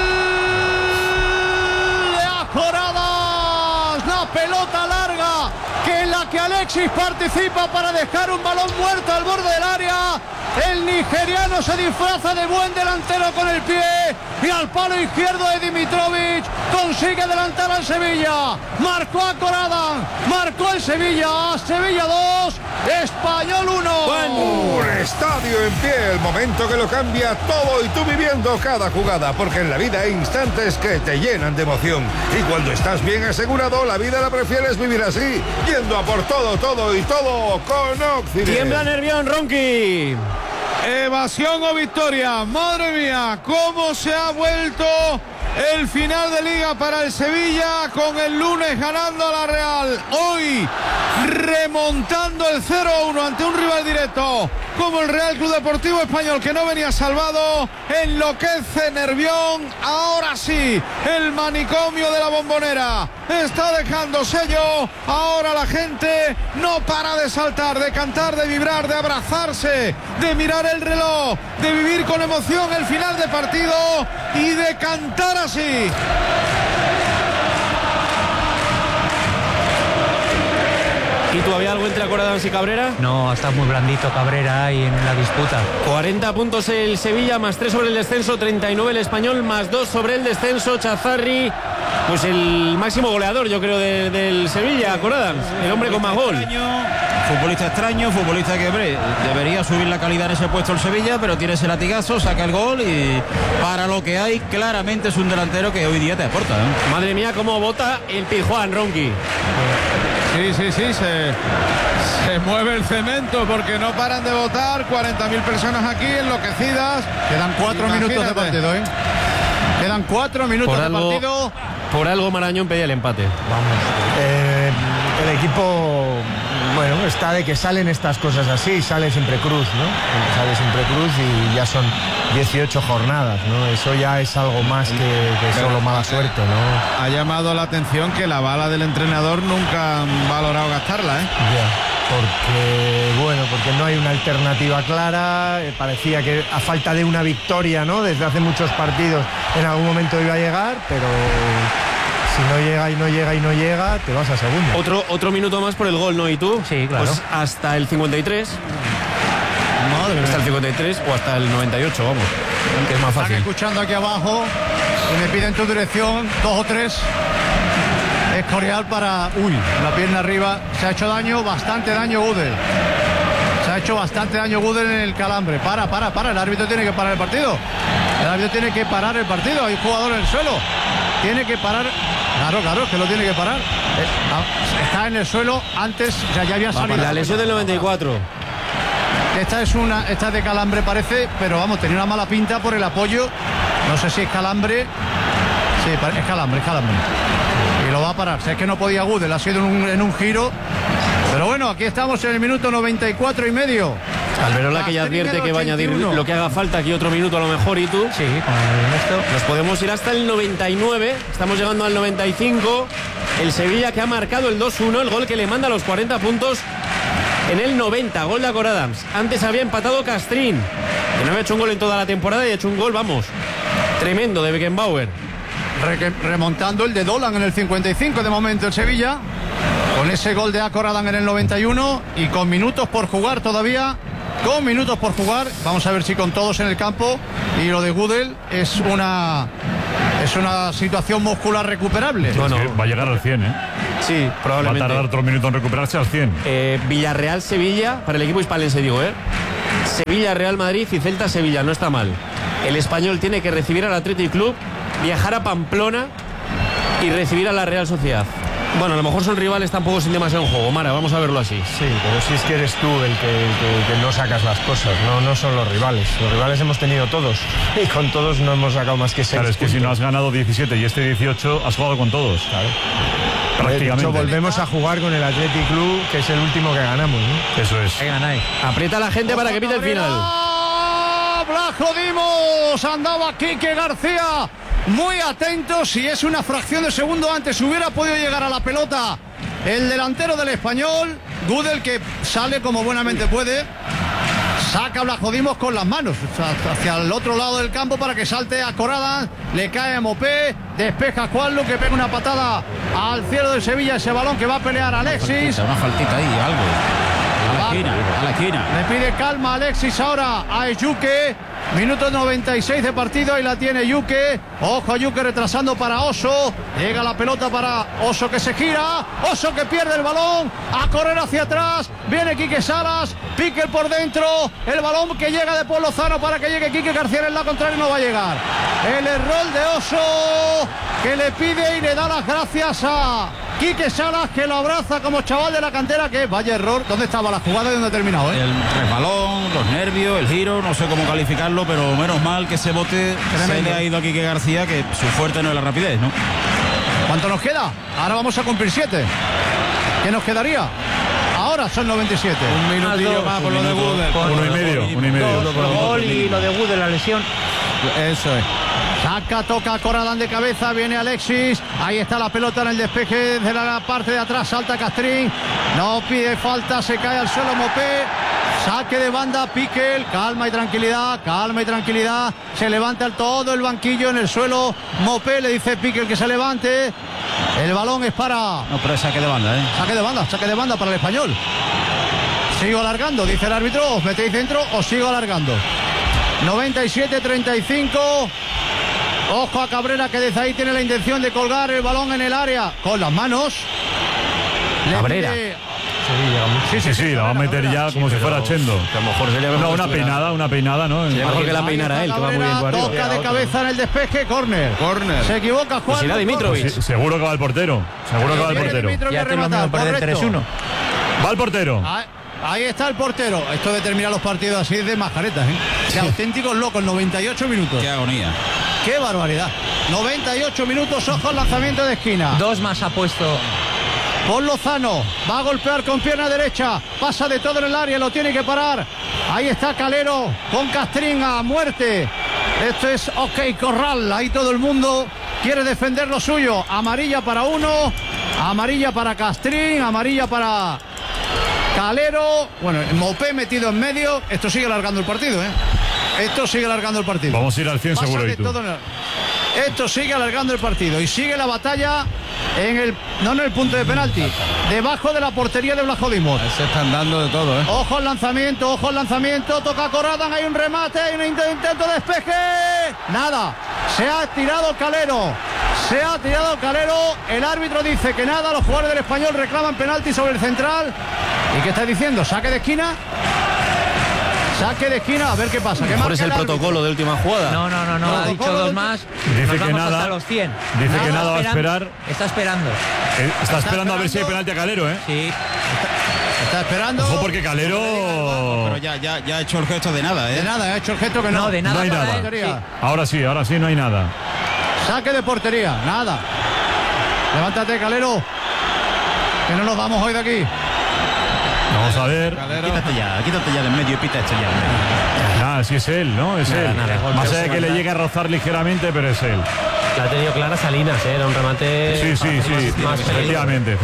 de Ajoradas. La pelota larga que en la que Alexis participa para dejar un balón muerto al borde del área. El nigeriano se disfraza de buen delantero con el pie y al palo izquierdo de Dimitrovic consigue adelantar al Sevilla. Marcó a Corada, marcó el Sevilla. Sevilla 2, Español 1. Un estadio en pie, el momento que lo cambia todo y tú viviendo cada jugada, porque en la vida hay instantes que te llenan de emoción y cuando estás bien asegurado, la vida la prefieres vivir así, yendo a por todo y todo con Occidente. Tiembla Nervión, Ronqui. Evasión o victoria. Madre mía, cómo se ha vuelto el final de liga para el Sevilla, con el lunes ganando a la Real, hoy remontando el 0-1 ante un rival directo como el Real Club Deportivo Español, que no venía salvado. Enloquece Nervión. Ahora sí, el manicomio de la Bombonera está dejando sello. Ahora la gente no para de saltar, de cantar, de vibrar, de abrazarse, de mirar el reloj, de vivir con emoción el final de partido y de cantar así. ¿Y tú había algo entre Acoradansy y Cabrera? No, está muy blandito Cabrera ahí en la disputa. 40 puntos el Sevilla, más 3 sobre el descenso, 39 el Español, más 2 sobre el descenso. Chazarri, pues el máximo goleador, yo creo, del Sevilla, Acoradansy, el hombre con más gol. Futbolista extraño, futbolista que debería subir la calidad en ese puesto el Sevilla, pero tiene ese latigazo, saca el gol y para lo que hay, claramente es un delantero que hoy día te aporta, ¿eh? Madre mía, cómo bota el Pizjuán, Ronqui. Sí, se mueve el cemento porque no paran de votar. 40.000 personas aquí enloquecidas. Quedan 4 minutos de partido, ¿eh? Quedan 4 minutos de partido. Por algo Marañón pedía el empate. Vamos. El equipo, bueno, está de que salen estas cosas así, sale siempre Cruz, ¿no? Sale siempre Cruz y ya son 18 jornadas, ¿no? Eso ya es algo más que solo mala suerte, ¿no? Ha llamado la atención que la bala del entrenador nunca han valorado gastarla, ¿eh? Porque no hay una alternativa clara. Parecía que a falta de una victoria, ¿no? Desde hace muchos partidos en algún momento iba a llegar, pero si no llega, te vas a segundo. Otro minuto más por el gol, ¿no? ¿Y tú? Sí, claro. Pues hasta el 53. Madre mía. Hasta el 53 o hasta el 98, vamos. Que es más Están fácil. escuchando aquí abajo y me piden tu dirección, 2 o 3. Escorial para... Uy, la pierna arriba. Se ha hecho daño, bastante daño Gudel. Se ha hecho bastante daño Gudel en el calambre. Para. El árbitro tiene que parar el partido. El árbitro tiene que parar el partido. Hay un jugador en el suelo. Tiene que parar. Claro, que lo tiene que parar. Está en el suelo antes, o sea, ya había salido. La lesión del 94. Esta es de calambre parece, pero vamos, tenía una mala pinta por el apoyo. No sé si es calambre. Sí, es calambre. Y lo va a parar. O sea, es que no podía Gudel, ha sido en un giro. Pero bueno, aquí estamos en el minuto 94 y medio. Alberola que ya advierte que va a añadir lo que haga falta, aquí otro minuto a lo mejor, y tú. Sí, con esto. Nos podemos ir hasta el 99, estamos llegando al 95. El Sevilla que ha marcado el 2-1, el gol que le manda los 40 puntos en el 90, gol de Acor Adams. Antes había empatado Castrín, que no había hecho un gol en toda la temporada y ha hecho un gol, vamos, tremendo de Beckenbauer. Remontando el de Dolan en el 55 de momento el Sevilla, con ese gol de Acor Adams en el 91 y con minutos por jugar todavía. Con minutos por jugar, vamos a ver si con todos en el campo. Y lo de Gudel es una situación muscular recuperable. Bueno, va a llegar al 100, ¿eh? Sí, probablemente. Va a tardar otro minuto en recuperarse al 100. Villarreal-Sevilla, para el equipo hispalense digo, Sevilla-Real Madrid y Celta-Sevilla, no está mal. El Español tiene que recibir al Athletic Club, viajar a Pamplona y recibir a la Real Sociedad. Bueno, a lo mejor son rivales tampoco sin demasiado en juego, Mara, vamos a verlo así. Sí, pero si es que eres tú el que no sacas las cosas, no son los rivales. Los rivales hemos tenido todos y con todos no hemos sacado más que 6 Claro, es que puntos. si no has ganado 17 y este 18, has jugado con todos. Claro. Prácticamente. De hecho, volvemos a jugar con el Athletic Club, que es el último que ganamos, ¿no? Eso es. Aprieta la gente para que pite el final. Blajo Dimos, andaba Quique García muy atento. Si es una fracción de segundo antes hubiera podido llegar a la pelota el delantero del Español. Gudel, que sale como buenamente puede, saca a Blajo Dimos con las manos hacia el otro lado del campo para que salte a Corada. Le cae a Mopé, despeja a Juanlu, que pega una patada al cielo del Sevilla. Ese balón que va a pelear Alexis. Una faltita ahí, algo. A la esquina. Le pide calma Alexis ahora a Yuke. Minuto 96 de partido, ahí la tiene Yuke. Ojo a Yuke retrasando para Oso. Llega la pelota para Oso, que se gira. Oso que pierde el balón. A correr hacia atrás. Viene Quique Salas. Pique por dentro. El balón que llega de Paul Lozano para que llegue Quique García en el lado contrario. No va a llegar. El error de Oso, que le pide y le da las gracias a Quique Salas, que lo abraza como chaval de la cantera. Que vaya error. ¿Dónde estaba la jugada y dónde ha terminado? El resbalón, los nervios, el giro, no sé cómo calificarlo, pero menos mal que ese bote se le ha ido a Quique García, que su fuerte no es la rapidez, ¿no? ¿Cuánto nos queda? Ahora vamos a cumplir 7. ¿Qué nos quedaría? Ahora son 97. Un minutillo más por lo de Gudel. Uno y medio. Gol y lo de Gudel, la lesión. Eso es. Saca, toca Corralán de cabeza, viene Alexis, ahí está la pelota en el despeje de la parte de atrás, salta Castrín, no pide falta, se cae al suelo Mopé, saque de banda, Piquel, calma y tranquilidad, se levanta todo el banquillo en el suelo, Mopé le dice Piquel que se levante, el balón es para... No, pero es saque de banda, Saque de banda para el Español. Sigo alargando, dice el árbitro, os metéis dentro o sigo alargando. 97-35. Ojo a Cabrera, que desde ahí tiene la intención de colgar el balón en el área con las manos. Cabrera. Sí, la va a meter ya como si fuera Chendo. A lo mejor sería mejor una peinada, ¿no? Mejor que la peinara él, que va muy bien por arriba. Toca de cabeza en el despeje, córner. Se equivoca Juan. Pues irá Dimitrovic. Seguro que va el portero. Ya te lo mismo perder 3-1. Va el portero. Ahí está el portero. Esto de terminar los partidos así es de mascaretas, De auténticos locos, 98 minutos. Qué agonía. Qué barbaridad. 98 minutos, ojo al lanzamiento de esquina. 2 más ha puesto Paul Lozano, va a golpear con pierna derecha, pasa de todo en el área, lo tiene que parar. Ahí está Calero con Castrín a muerte. Esto es OK Corral, ahí todo el mundo quiere defender lo suyo. Amarilla para uno, amarilla para Castrín, amarilla para Calero. Bueno, Mopé metido en medio. Esto sigue alargando el partido, Esto sigue alargando el partido. Vamos a ir al 100 seguro. Esto sigue alargando el partido y sigue la batalla no en el punto de penalti, debajo de la portería de Vlachodimos. Se están dando de todo, ¿eh? Ojo al lanzamiento, toca Corradan, hay un remate, hay un intento de despeje. Nada, se ha tirado Calero. El árbitro dice que nada, los jugadores del Español reclaman penalti sobre el central. ¿Y qué está diciendo? ¿Saque de esquina? A ver qué pasa. ¿Qué es el protocolo de última jugada? No, ha dicho dos más. Dice que nada. hasta los 100. Dice que nada va a esperar. Está esperando. Está esperando a ver si hay penalti a Calero, ¿eh? Sí. Está esperando. Ojo, porque Calero. Pero ya ha hecho el gesto de nada, ¿eh? De nada, ha hecho el gesto que no. No, de nada. No hay nada. Sí. Ahora sí, no hay nada. Saque de portería, nada. Levántate, Calero. Que no nos vamos hoy de aquí. Vamos a ver. Quítate ya de en medio y pita esto ya. Nada, sí es él, ¿no? Es él. Más allá de que le llegue a rozar ligeramente, pero es él. La ha tenido clara Salinas, era un remate. Sí, efectivamente.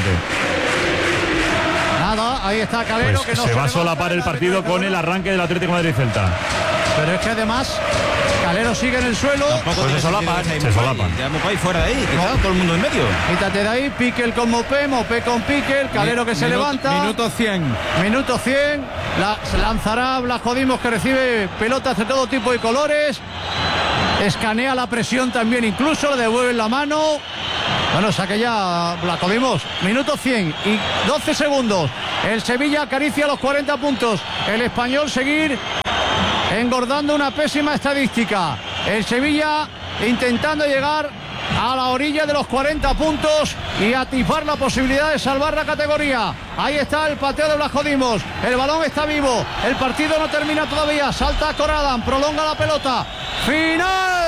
Nada, ahí está Calero. Pues que no se va a solapar el partido con el arranque del Atlético de Madrid-Celta. Pero es que además Calero sigue en el suelo. Pues se solapan. Ya Mopay fuera de ahí, todo el mundo en medio. Quítate de ahí, Piquel con Mopé con Piquel, Calero que se levanta. Minuto 100. Se lanzará Vlachodimos, que recibe pelotas de todo tipo y colores. Escanea la presión también, incluso le devuelven la mano. Bueno, saque ya Vlachodimos. Minuto 100 y 12 segundos. El Sevilla acaricia los 40 puntos. El Español seguir engordando una pésima estadística. El Sevilla intentando llegar a la orilla de los 40 puntos y atisbar la posibilidad de salvar la categoría. Ahí está el pateo de Vlachodimos. El balón está vivo. El partido no termina todavía. Salta Corradan, prolonga la pelota. Final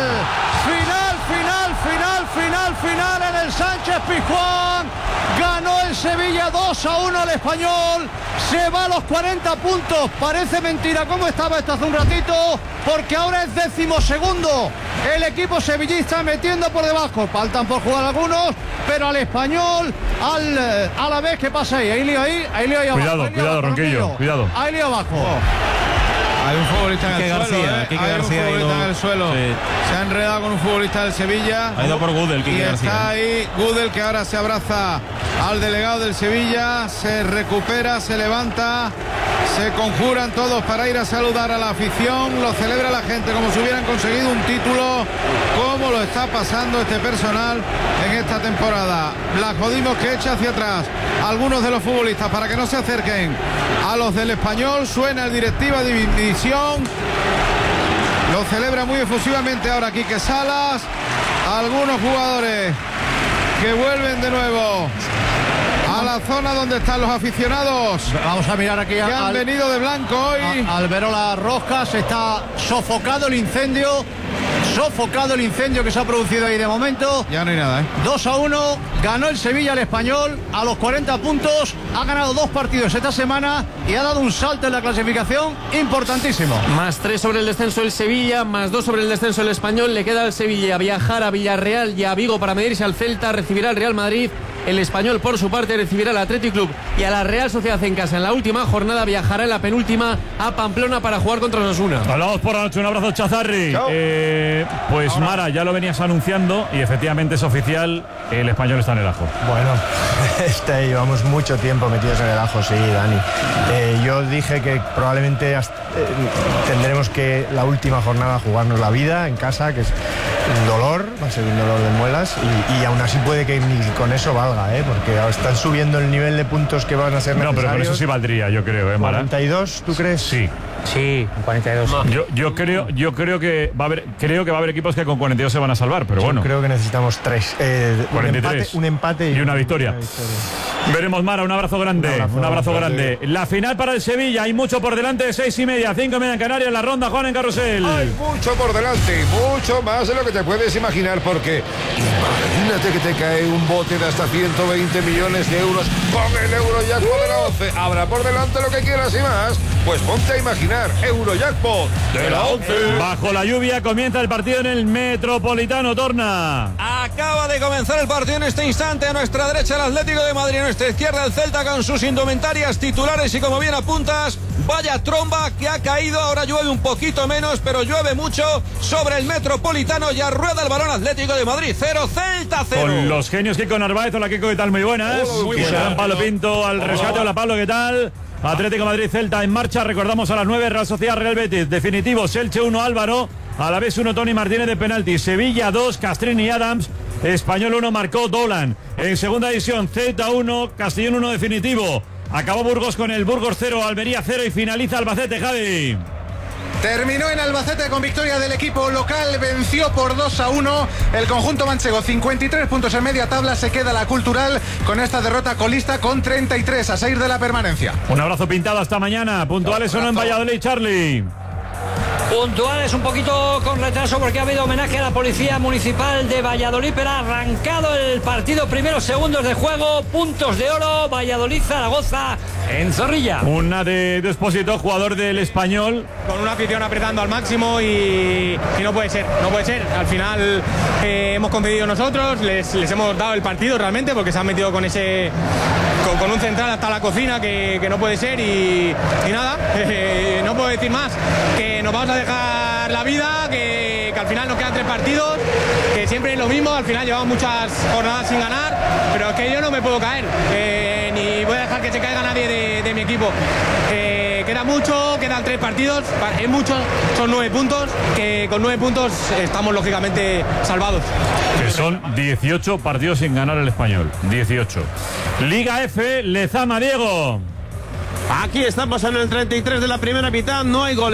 en el Sánchez Pizjuán. Ganó el Sevilla 2-1 al Español. Se va a los 40 puntos. Parece mentira cómo estaba esto hace un ratito, porque ahora es 12º. El equipo sevillista metiendo por debajo. Faltan por jugar algunos, pero al Español, a la vez, ¿qué pasa ahí? Hay lío ahí abajo. Cuidado, Ronquillo, cuidado. Hay lío abajo. Hay un futbolista en el suelo. Hay un futbolista en el suelo. Se ha enredado con un futbolista del Sevilla. Ha ido por Gudel, Quique García. Está ahí Gudel, que ahora se abraza al delegado del Sevilla. Se recupera, se levanta. Se conjuran todos para ir a saludar a la afición. Lo celebra la gente como si hubieran conseguido un título. ¿Cómo lo está pasando este personal en esta temporada? Vlachodimos, que echa hacia atrás a algunos de los futbolistas para que no se acerquen a los del Español. Suena el directiva de división. Lo celebra muy efusivamente ahora Quique Salas. Algunos jugadores que vuelven de nuevo a la zona donde están los aficionados. Vamos a mirar aquí. Que han venido de blanco hoy. Alberola Roscas, está sofocado el incendio que se ha producido ahí de momento. Ya no hay nada, 2-1, ganó el Sevilla al Español a los 40 puntos. Ha ganado 2 partidos esta semana y ha dado un salto en la clasificación importantísimo. +3 sobre el descenso el Sevilla, +2 sobre el descenso el Español. Le queda al Sevilla viajar a Villarreal y a Vigo para medirse al Celta. Recibirá al Real Madrid. El Español, por su parte, recibirá al Athletic Club y a la Real Sociedad en casa. En la última jornada viajará en la penúltima a Pamplona para jugar contra Osasuna. Hablamos por la noche. Un abrazo, Chazarri. Pues Mara, ya lo venías anunciando y efectivamente es oficial. El Español está en el ajo. Bueno, llevamos mucho tiempo metidos en el ajo, sí, Dani. Yo dije que probablemente tendremos que la última jornada jugarnos la vida en casa, que es un dolor, va a ser un dolor de muelas, y aún así puede que ni con eso valga, porque están subiendo el nivel de puntos que van a ser necesarios. No, pero con eso sí valdría, yo creo, Mara. 42, ¿tú crees? Sí. Sí, 42. Yo creo que va a haber equipos que con 42 se van a salvar, pero bueno. Creo que necesitamos 3. 43. Un empate y una victoria. Veremos, Mara, un abrazo grande. Un abrazo grande. La final para el Sevilla, hay mucho por delante, 6:30, 5:30 en Canarias, la ronda, Juan, en Carrusel. Hay mucho por delante, mucho más de lo que te puedes imaginar, porque imagínate que te cae un bote de hasta 120 millones de euros con el Eurojackpot de la 11. Habrá por delante lo que quieras y más. Pues ponte a imaginar, Eurojackpot de la 11. Bajo la lluvia comienza el partido en el Metropolitano, Torna. Acaba de comenzar el partido en este instante. A nuestra derecha el Atlético de Madrid, a nuestra izquierda el Celta con sus indumentarias titulares y como bien apuntas, vaya tromba que ha caído, ahora llueve un poquito menos, pero llueve mucho sobre el Metropolitano y rueda el balón Atlético de Madrid, 0, Celta 0. Con los genios Kiko Narváez, hola Kiko, ¿qué tal? Muy buenas. Muy buenas. Pablo Pinto al rescate, hola Pablo, ¿qué tal? Atlético Madrid Celta en marcha, recordamos a las 9, Real Sociedad Real Betis, definitivos, Elche 1, Álvaro, a la vez 1, Tony Martínez de penalti, Sevilla 2, Castrini y Adams, Español 1, marcó Dolan, en segunda división Celta 1, Castellón 1 definitivo, acabó Burgos con el Burgos 0, Almería 0 y finaliza Albacete, Javi. Terminó en Albacete con victoria del equipo local, venció por 2-1 el conjunto manchego, 53 puntos en media tabla, se queda la Cultural con esta derrota colista con 33 a 6 de la permanencia. Un abrazo pintado hasta mañana, puntuales o no en Valladolid, Charlie. Puntuales un poquito con retraso porque ha habido homenaje a la Policía Municipal de Valladolid, pero ha arrancado el partido, primeros segundos de juego, puntos de oro, Valladolid-Zaragoza en Zorrilla. Una de Expósito, jugador del Español. Con una afición apretando al máximo y no puede ser, al final hemos concedido nosotros, les hemos dado el partido realmente porque se han metido con ese... Con un central hasta la cocina que no puede ser y nada, no puedo decir más, que nos vamos a dejar la vida, que al final nos quedan 3 partidos, que siempre es lo mismo, al final llevamos muchas jornadas sin ganar, pero es que yo no me puedo caer, ni voy a dejar que se caiga nadie de mi equipo. Queda mucho, quedan 3 partidos, es mucho, son 9 puntos, que con 9 puntos estamos lógicamente salvados. Que son 18 partidos sin ganar el Español, 18. Liga F, Lezama, Diego. Aquí estamos en el 33 de la primera mitad, no hay goles.